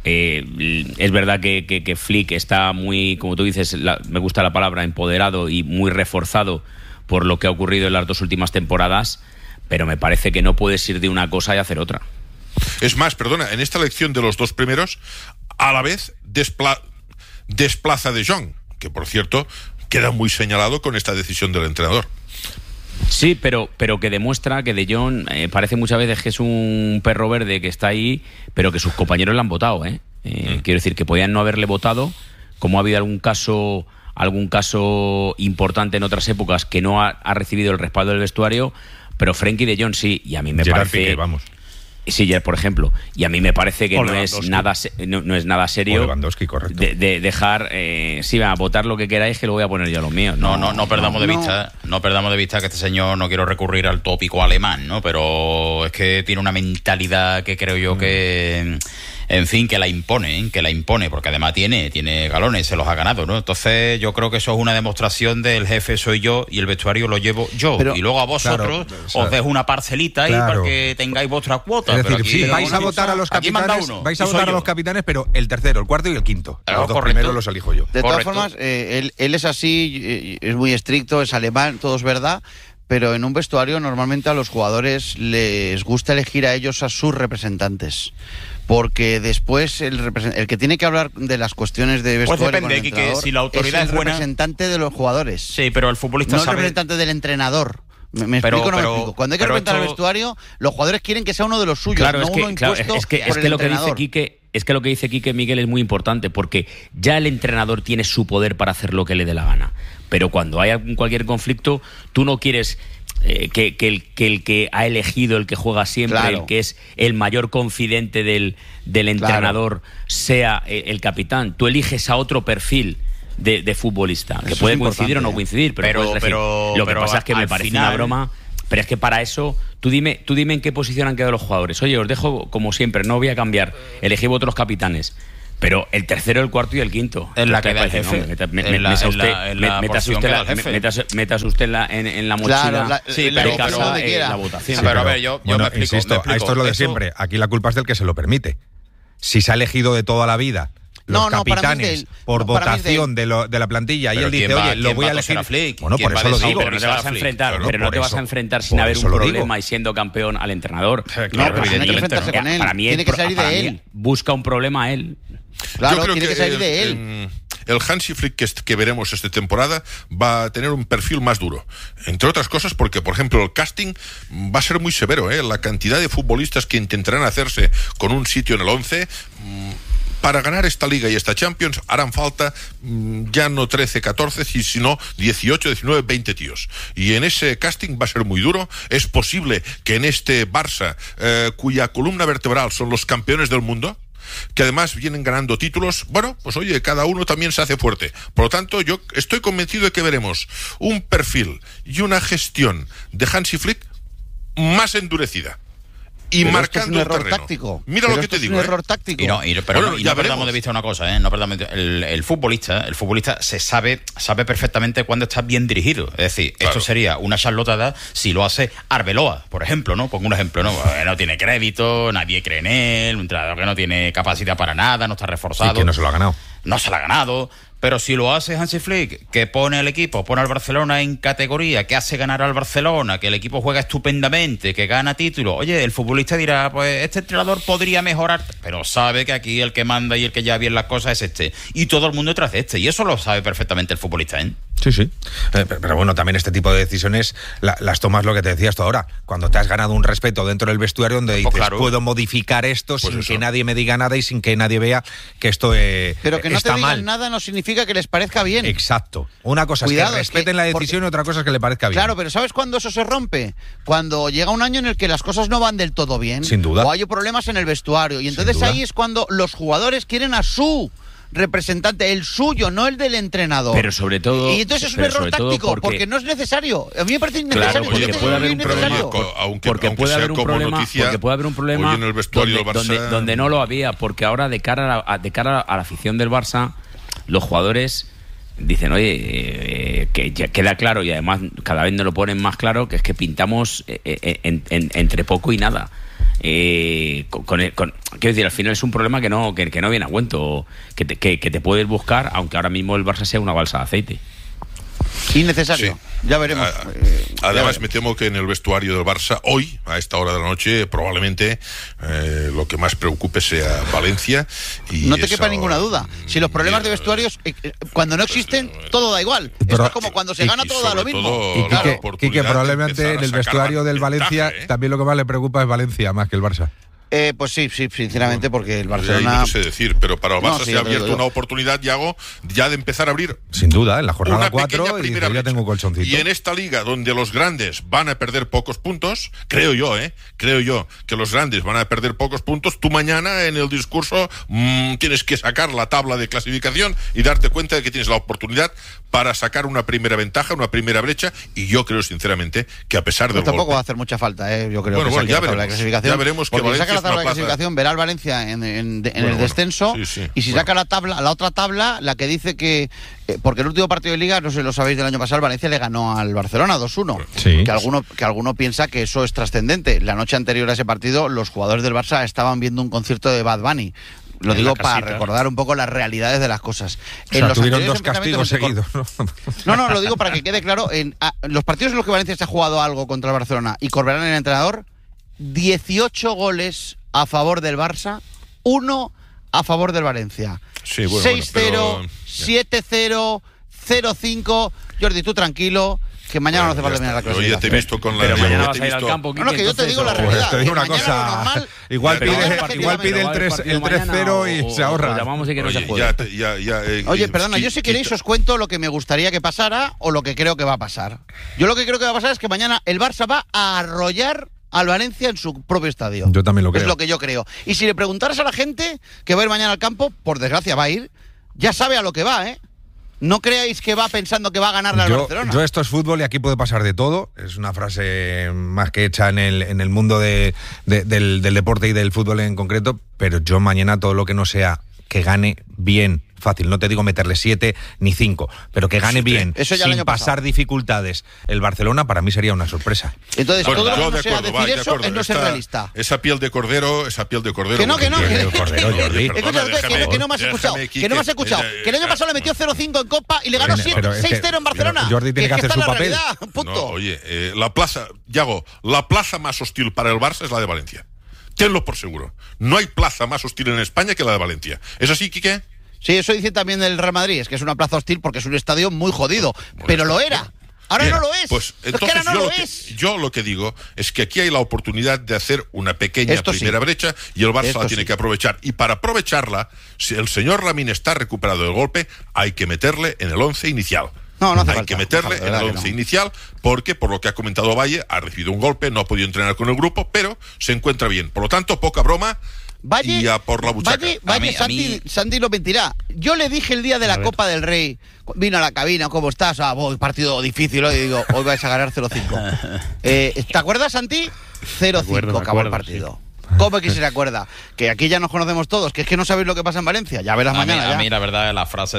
es verdad que Flick está muy, como tú dices, me gusta la palabra, empoderado y muy reforzado por lo que ha ocurrido en las 2 últimas temporadas, pero me parece que no puedes ir de una cosa y hacer otra. Es más, perdona, en esta elección de los 2 primeros, a la vez desplaza De Jong, que por cierto queda muy señalado con esta decisión del entrenador. Sí, pero que demuestra que De Jong parece muchas veces que es un perro verde que está ahí, pero que sus compañeros le han votado. Quiero decir que podían no haberle votado, como ha habido algún caso importante en otras épocas que no ha recibido el respaldo del vestuario, pero Frenkie De Jong sí, y a mí me Gerard parece... Piqué, vamos. Sí, por ejemplo, y a mí me parece que no es nada serio de dejar, a votar lo que queráis, que lo voy a poner yo a los míos. No perdamos de vista que este señor, no quiero recurrir al tópico alemán, ¿no? Pero es que tiene una mentalidad que creo yo que en fin, que la impone, porque además tiene galones, se los ha ganado, ¿no? Entonces yo creo que eso es una demostración del jefe soy yo y el vestuario lo llevo yo. Pero, y luego a vosotros os dejo una parcelita ahí para que tengáis vuestra cuota. Es decir, aquí, sí, vais a votar a los capitanes, pero el tercero, el cuarto y el quinto. Los dos primeros los elijo yo. De todas formas, él es así, es muy estricto, es alemán, todo es verdad. Pero en un vestuario normalmente a los jugadores les gusta elegir a ellos a sus representantes. Porque después el que tiene que hablar de las cuestiones de vestuario pues depende, con el entrenador, si la autoridad es el buena, representante de los jugadores. Sí, pero el futbolista no sabe... el representante del entrenador. ¿Me explico o no me explico? Cuando hay que representar el vestuario, los jugadores quieren que sea uno de los suyos, claro, no uno impuesto por el lo que entrenador. dice lo que dice Quique, Miguel, es muy importante, porque ya el entrenador tiene su poder para hacer lo que le dé la gana. Pero cuando hay cualquier conflicto, tú no quieres... que el que ha elegido, el que juega siempre, claro, el que es el mayor confidente del entrenador, sea el capitán. Tú eliges a otro perfil de futbolista, que puede coincidir o no coincidir, pero lo que pasa es que me parece una broma. Pero es que para eso, tú dime en qué posición han quedado los jugadores. Oye, os dejo como siempre, no voy a cambiar, elegí otros capitanes. Pero el tercero, el cuarto y el quinto. En la que da el jefe. Métase usted en la mochila. La votación. Pero a ver, yo me explico. Insisto, esto es lo de siempre. Aquí la culpa es del que se lo permite. Si se ha elegido de toda la vida los capitanes por votación de la plantilla y él dice, oye, lo voy a elegir. Bueno, por eso lo digo. Pero no te vas a enfrentar, te vas a enfrentar sin haber un problema y siendo campeón al entrenador. Claro, evidentemente. Para mí tiene que salir de él. Busca un problema a él. Claro, tiene que salir de él. El Hansi Flick que veremos esta temporada va a tener un perfil más duro. Entre otras cosas porque, por ejemplo, el casting va a ser muy severo. La cantidad de futbolistas que intentarán hacerse con un sitio en el 11... Para ganar esta Liga y esta Champions harán falta ya no 13, 14, sino 18, 19, 20 tíos. Y en ese casting va a ser muy duro. Es posible que en este Barça, cuya columna vertebral son los campeones del mundo, que además vienen ganando títulos, bueno, pues oye, cada uno también se hace fuerte. Por lo tanto, yo estoy convencido de que veremos un perfil y una gestión de Hansi Flick más endurecida. Y pero marcando es un error terreno. Táctico. Mira pero lo que te digo. Es un error táctico. Pero no perdamos de vista una cosa, no perdamos el futbolista se sabe perfectamente cuándo está bien dirigido. Es decir, esto sería una charlotada si lo hace Arbeloa, por ejemplo, ¿no? Pongo un ejemplo, ¿no? No tiene crédito, nadie cree en él, un entrenador que no tiene capacidad para nada, no está reforzado. Y que no se lo ha ganado. No se lo ha ganado. Pero si lo hace Hansi Flick, que pone al equipo, pone al Barcelona en categoría, que hace ganar al Barcelona, que el equipo juega estupendamente, que gana títulos, oye, el futbolista dirá, pues este entrenador podría mejorar, pero sabe que aquí el que manda y el que lleva bien las cosas es este. Y todo el mundo detrás de este. Y eso lo sabe perfectamente el futbolista, ¿eh? Sí. Pero bueno, también este tipo de decisiones las tomas lo que te decías tú ahora. Cuando te has ganado un respeto dentro del vestuario donde dices, claro, puedo modificar esto sin que nadie me diga nada y sin que nadie vea que esto pero que no está te digan mal. Nada no significa que les parezca bien. Exacto. Una cosa es que respeten la decisión y otra cosa es que le parezca bien. Claro, pero ¿sabes cuándo eso se rompe? Cuando llega un año en el que las cosas no van del todo bien. Sin duda. O hay problemas en el vestuario. Y entonces ahí es cuando los jugadores quieren a su representante, el suyo, no el del entrenador. Pero sobre todo... Y entonces es un error táctico, porque no es necesario. A mí me parece innecesario. Claro, porque puede haber un problema. Porque puede haber un problema en el vestuario del Barça, donde no lo había, porque ahora de cara a la afición del Barça, los jugadores dicen, oye, que ya queda claro, y además cada vez nos lo ponen más claro, que es que pintamos entre poco y nada. Quiero decir, al final es un problema que no viene a cuento, que te puedes buscar, aunque ahora mismo el Barça sea una balsa de aceite. Innecesario. Sí. Ya veremos. Además, me temo que en el vestuario del Barça, hoy, a esta hora de la noche, probablemente lo que más preocupe sea Valencia. Y no te quepa ninguna duda. Si los problemas de vestuarios, cuando no existen, todo da igual. Esto es como cuando se gana, todo da lo mismo. Y que probablemente en el vestuario del Valencia también lo que más le preocupa es Valencia, más que el Barça. Pues sí, sinceramente, porque el Barcelona... No sé decir, pero para el Barça se ha abierto una oportunidad, Yago, ya de empezar a abrir... Sin duda, en la jornada 4 y ya tengo un colchoncito. Y en esta liga, donde los grandes van a perder pocos puntos, creo yo que los grandes van a perder pocos puntos, tú mañana en el discurso tienes que sacar la tabla de clasificación y darte cuenta de que tienes la oportunidad para sacar una primera ventaja, una primera brecha, y yo creo sinceramente que a pesar del tampoco golpe, va a hacer mucha falta, yo creo bueno, que ya veremos, la clasificación, ya veremos que Valencia la tabla de clasificación, verá al Valencia en el descenso, y si saca la otra tabla, la que dice que... porque el último partido de Liga, no sé si lo sabéis, del año pasado, el Valencia le ganó al Barcelona 2-1. Sí. Que alguno piensa que eso es trascendente. La noche anterior a ese partido, los jugadores del Barça estaban viendo un concierto de Bad Bunny. Lo digo para recordar un poco las realidades de las cosas. Tuvieron 2 castigos seguidos, ¿no? No, lo digo para que quede claro. En los partidos en los que Valencia se ha jugado algo contra el Barcelona y Corberán el entrenador, 18 goles a favor del Barça, 1 a favor del Valencia. Sí, bueno, 6-0, pero... 7-0, 0-5. Jordi, tú tranquilo, que mañana no hace falta mirar la clasificación. Yo ya te he visto con la... Pero mañana vas a ir al campo. No, que yo te digo la realidad. Te digo una cosa. Normal, igual pide el 3-0 y se ahorra. Llamamos y que no se juegue. Oye, perdona, yo si queréis os cuento lo que me gustaría que pasara o lo que creo que va a pasar. Yo lo que creo que va a pasar es que mañana el Barça va a arrollar al Valencia en su propio estadio. Yo también lo creo. Es lo que yo creo. Y si le preguntaras a la gente que va a ir mañana al campo, por desgracia va a ir, ya sabe a lo que va, ¿eh? No creáis que va pensando que va a ganarle al Barcelona. Yo esto es fútbol y aquí puede pasar de todo. Es una frase más que hecha en el mundo del deporte y del fútbol en concreto, pero yo mañana todo lo que no sea que gane bien, fácil, no te digo meterle 7 ni 5, pero que gane bien, eso ya sin pasar dificultades. El Barcelona para mí sería una sorpresa. Entonces, todo lo que no sea decir eso es no ser realista. Esa piel de cordero... Que no. Que no me has escuchado. Que el año pasado le metió 0-5 en Copa y le ganó 6-0 en Barcelona. Jordi tiene que hacer su papel. Punto. No, oye, la plaza más hostil para el Barça es la de Valencia. Tenlo por seguro. No hay plaza más hostil en España que la de Valencia. ¿Es así, Quique? Sí, eso dice también el Real Madrid, es que es una plaza hostil porque es un estadio muy jodido, pero lo era. Ahora no lo es. Pues entonces yo lo que digo es que aquí hay la oportunidad de hacer una pequeña primera brecha y el Barça la tiene que aprovechar. Y para aprovecharla, si el señor Lamine está recuperado del golpe, hay que meterle en el 11 inicial. Hay que meterle en el 11 inicial porque, por lo que ha comentado Valle, ha recibido un golpe, no ha podido entrenar con el grupo, pero se encuentra bien. Por lo tanto, poca broma. Valle, y a por la buchaca. Santi lo mentirá. Yo le dije el día de la Copa del Rey, vino a la cabina, ¿cómo estás? Partido difícil hoy, y digo, hoy vais a ganar 0-5. ¿Te acuerdas, Santi? 0-5 acabó el partido. Sí. ¿Cómo que se acuerda? Que aquí ya nos conocemos todos, que es que no sabéis lo que pasa en Valencia. Ya verás mañana. A mí la verdad, la frase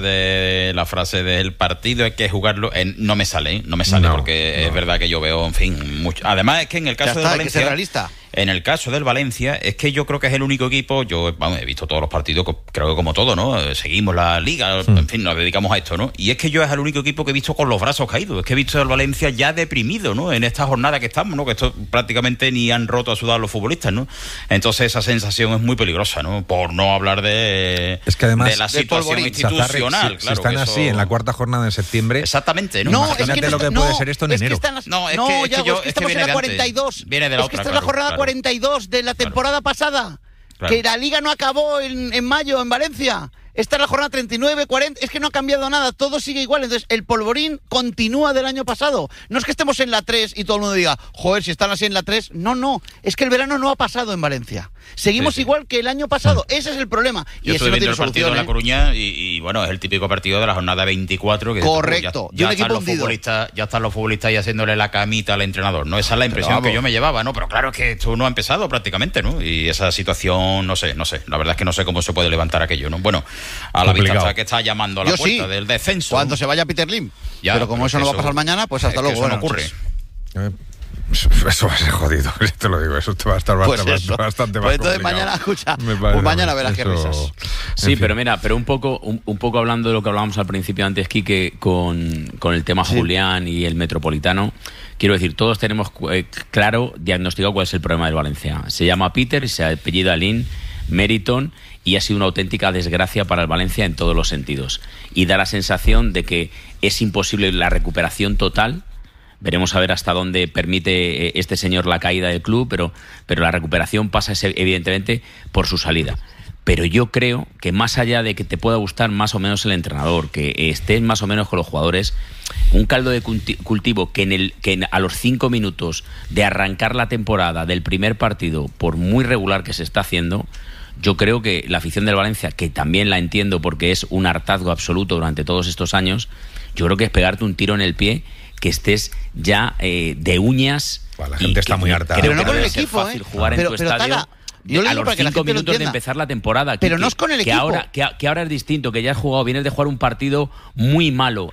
del partido hay que jugarlo no me sale, porque es verdad que yo veo, en fin, mucho. Además es que en el caso de Valencia, hay que ser realista. En el caso del Valencia, es que yo creo que es el único equipo, he visto todos los partidos, creo que como todo, ¿no? Seguimos la Liga, en fin, nos dedicamos a esto, ¿no? Y es que yo es el único equipo que he visto con los brazos caídos, es que he visto al Valencia ya deprimido, ¿no? En esta jornada que estamos, ¿no? Que esto prácticamente ni han roto a sudar los futbolistas, ¿no? Entonces esa sensación es muy peligrosa, ¿no? Por no hablar de la situación institucional. Si están así en la cuarta jornada de septiembre. Exactamente, ¿no? Imagínate lo que puede ser esto en enero. Estamos en la 42. Viene de la otra. Esta es la jornada 42 de la temporada pasada. Claro. Que la Liga no acabó en mayo en Valencia. Esta es la jornada 39, 40, es que no ha cambiado nada, todo sigue igual. Entonces, el polvorín continúa del año pasado. No es que estemos en la 3 y todo el mundo diga, joder, si están así en la 3. No, es que el verano no ha pasado en Valencia. Seguimos igual que el año pasado, ese es el problema. Yo estoy viendo el partido de La Coruña y bueno, es el típico partido de la jornada 24. Que correcto, ya están los futbolistas ya haciéndole la camita al entrenador, ¿no? Esa es la impresión que yo me llevaba, ¿no? Pero claro, es que esto no ha empezado prácticamente, ¿no? Y esa situación, no sé, la verdad es que no sé cómo se puede levantar aquello, ¿no? Bueno, a la vista está que está llamando a la puerta del descenso. Cuando se vaya Peter Lim. Pero como eso no va a pasar mañana, pues hasta luego. Eso no ocurre. Eso va a ser jodido, te lo digo, eso te va a estar bastante más entonces mañana, mañana verás qué risas. Sí, pero mira, un poco hablando de lo que hablábamos al principio antes, Quique, con el tema Julián y el Metropolitano, quiero decir, todos tenemos claro, diagnosticado cuál es el problema del Valencia. Se llama Peter y se apellida Lin Meriton y ha sido una auténtica desgracia para el Valencia en todos los sentidos. Y da la sensación de que es imposible la recuperación total. Veremos a ver hasta dónde permite este señor la caída del club, pero la recuperación pasa evidentemente por su salida. Pero yo creo que más allá de que te pueda gustar más o menos el entrenador, que estés más o menos con los jugadores, un caldo de cultivo que a los 5 minutos de arrancar la temporada del primer partido, por muy regular que se está haciendo, yo creo que la afición del Valencia, que también la entiendo porque es un hartazgo absoluto durante todos estos años, yo creo que es pegarte un tiro en el pie, que estés ya de uñas. La gente está muy harta. Pero no con el equipo, fácil jugar en tu estadio. Yo lo a digo los para que la 5 gente lo minutos de entienda. empezar la temporada. Pero no es con el equipo. Que ahora es distinto, que ya has jugado, vienes de jugar un partido muy malo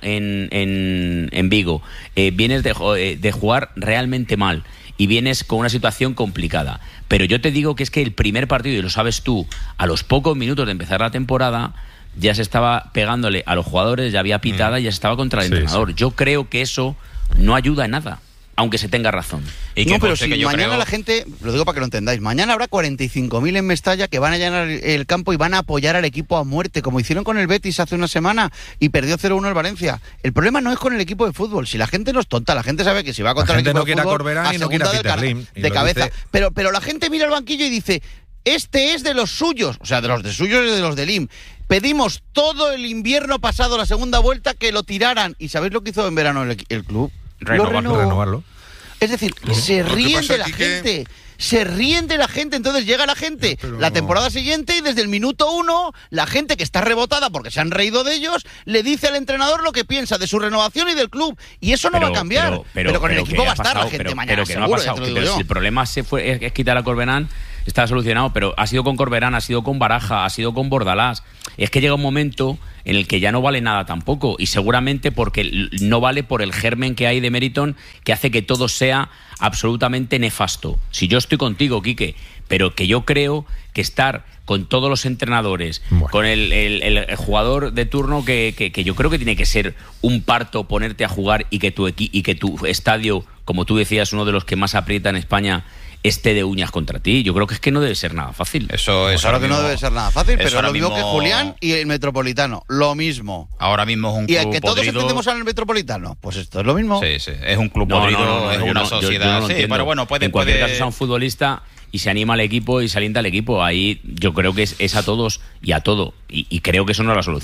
en Vigo, vienes de jugar realmente mal y vienes con una situación complicada. Pero yo te digo que es que el primer partido, y lo sabes tú, a los pocos minutos de empezar la temporada ya se estaba pegándole a los jugadores, ya había pitada y ya se estaba contra el entrenador. Sí. Yo creo que eso no ayuda en nada, aunque se tenga razón. Y no, pero si mañana la gente, lo digo para que lo entendáis, mañana habrá 45.000 en Mestalla que van a llenar el campo y van a apoyar al equipo a muerte, como hicieron con el Betis hace una semana y perdió 0-1 el Valencia. El problema no es con el equipo de fútbol, si la gente no es tonta, la gente sabe que si va contra el equipo de fútbol, a segunda de cabeza. Pero la gente mira el banquillo y dice, este es de los suyos, o sea, de los de suyos y de los del IM. Pedimos todo el invierno pasado, la segunda vuelta, que lo tiraran. ¿Y sabéis lo que hizo en verano el club? Renovarlo. Es decir, se ríen de la gente. Se ríen de la gente, entonces llega la gente la temporada siguiente y desde el minuto 1 la gente que está rebotada porque se han reído de ellos le dice al entrenador lo que piensa de su renovación y del club, y eso no va a cambiar, pero con el equipo va a estar la gente mañana, pero que seguro, no ha pasado, pero si el problema es quitar a Corberán, está solucionado, pero ha sido con Corberán, ha sido con Baraja, ha sido con Bordalás. Es que llega un momento en el que ya no vale nada tampoco, y seguramente porque no vale por el germen que hay de Meriton, que hace que todo sea absolutamente nefasto. Si yo estoy contigo, Quique, pero que yo creo que estar con todos los entrenadores, con el jugador de turno, que yo creo que tiene que ser un parto ponerte a jugar y que tu estadio, como tú decías, uno de los que más aprieta en España, esté de uñas contra ti. Yo creo que es que no debe ser nada fácil. Eso es claro que no debe ser nada fácil, pero es lo mismo que Julián y el Metropolitano. Lo mismo. Ahora mismo es un club y el que todos podrido. entendemos al Metropolitano, pues esto es lo mismo. Sí, es un club podrido, es una sociedad. No sí, pero bueno, en cualquier caso sea un futbolista y se anima al equipo y se alienta al equipo. Ahí yo creo que es a todos y a todo. Y creo que eso no es la solución.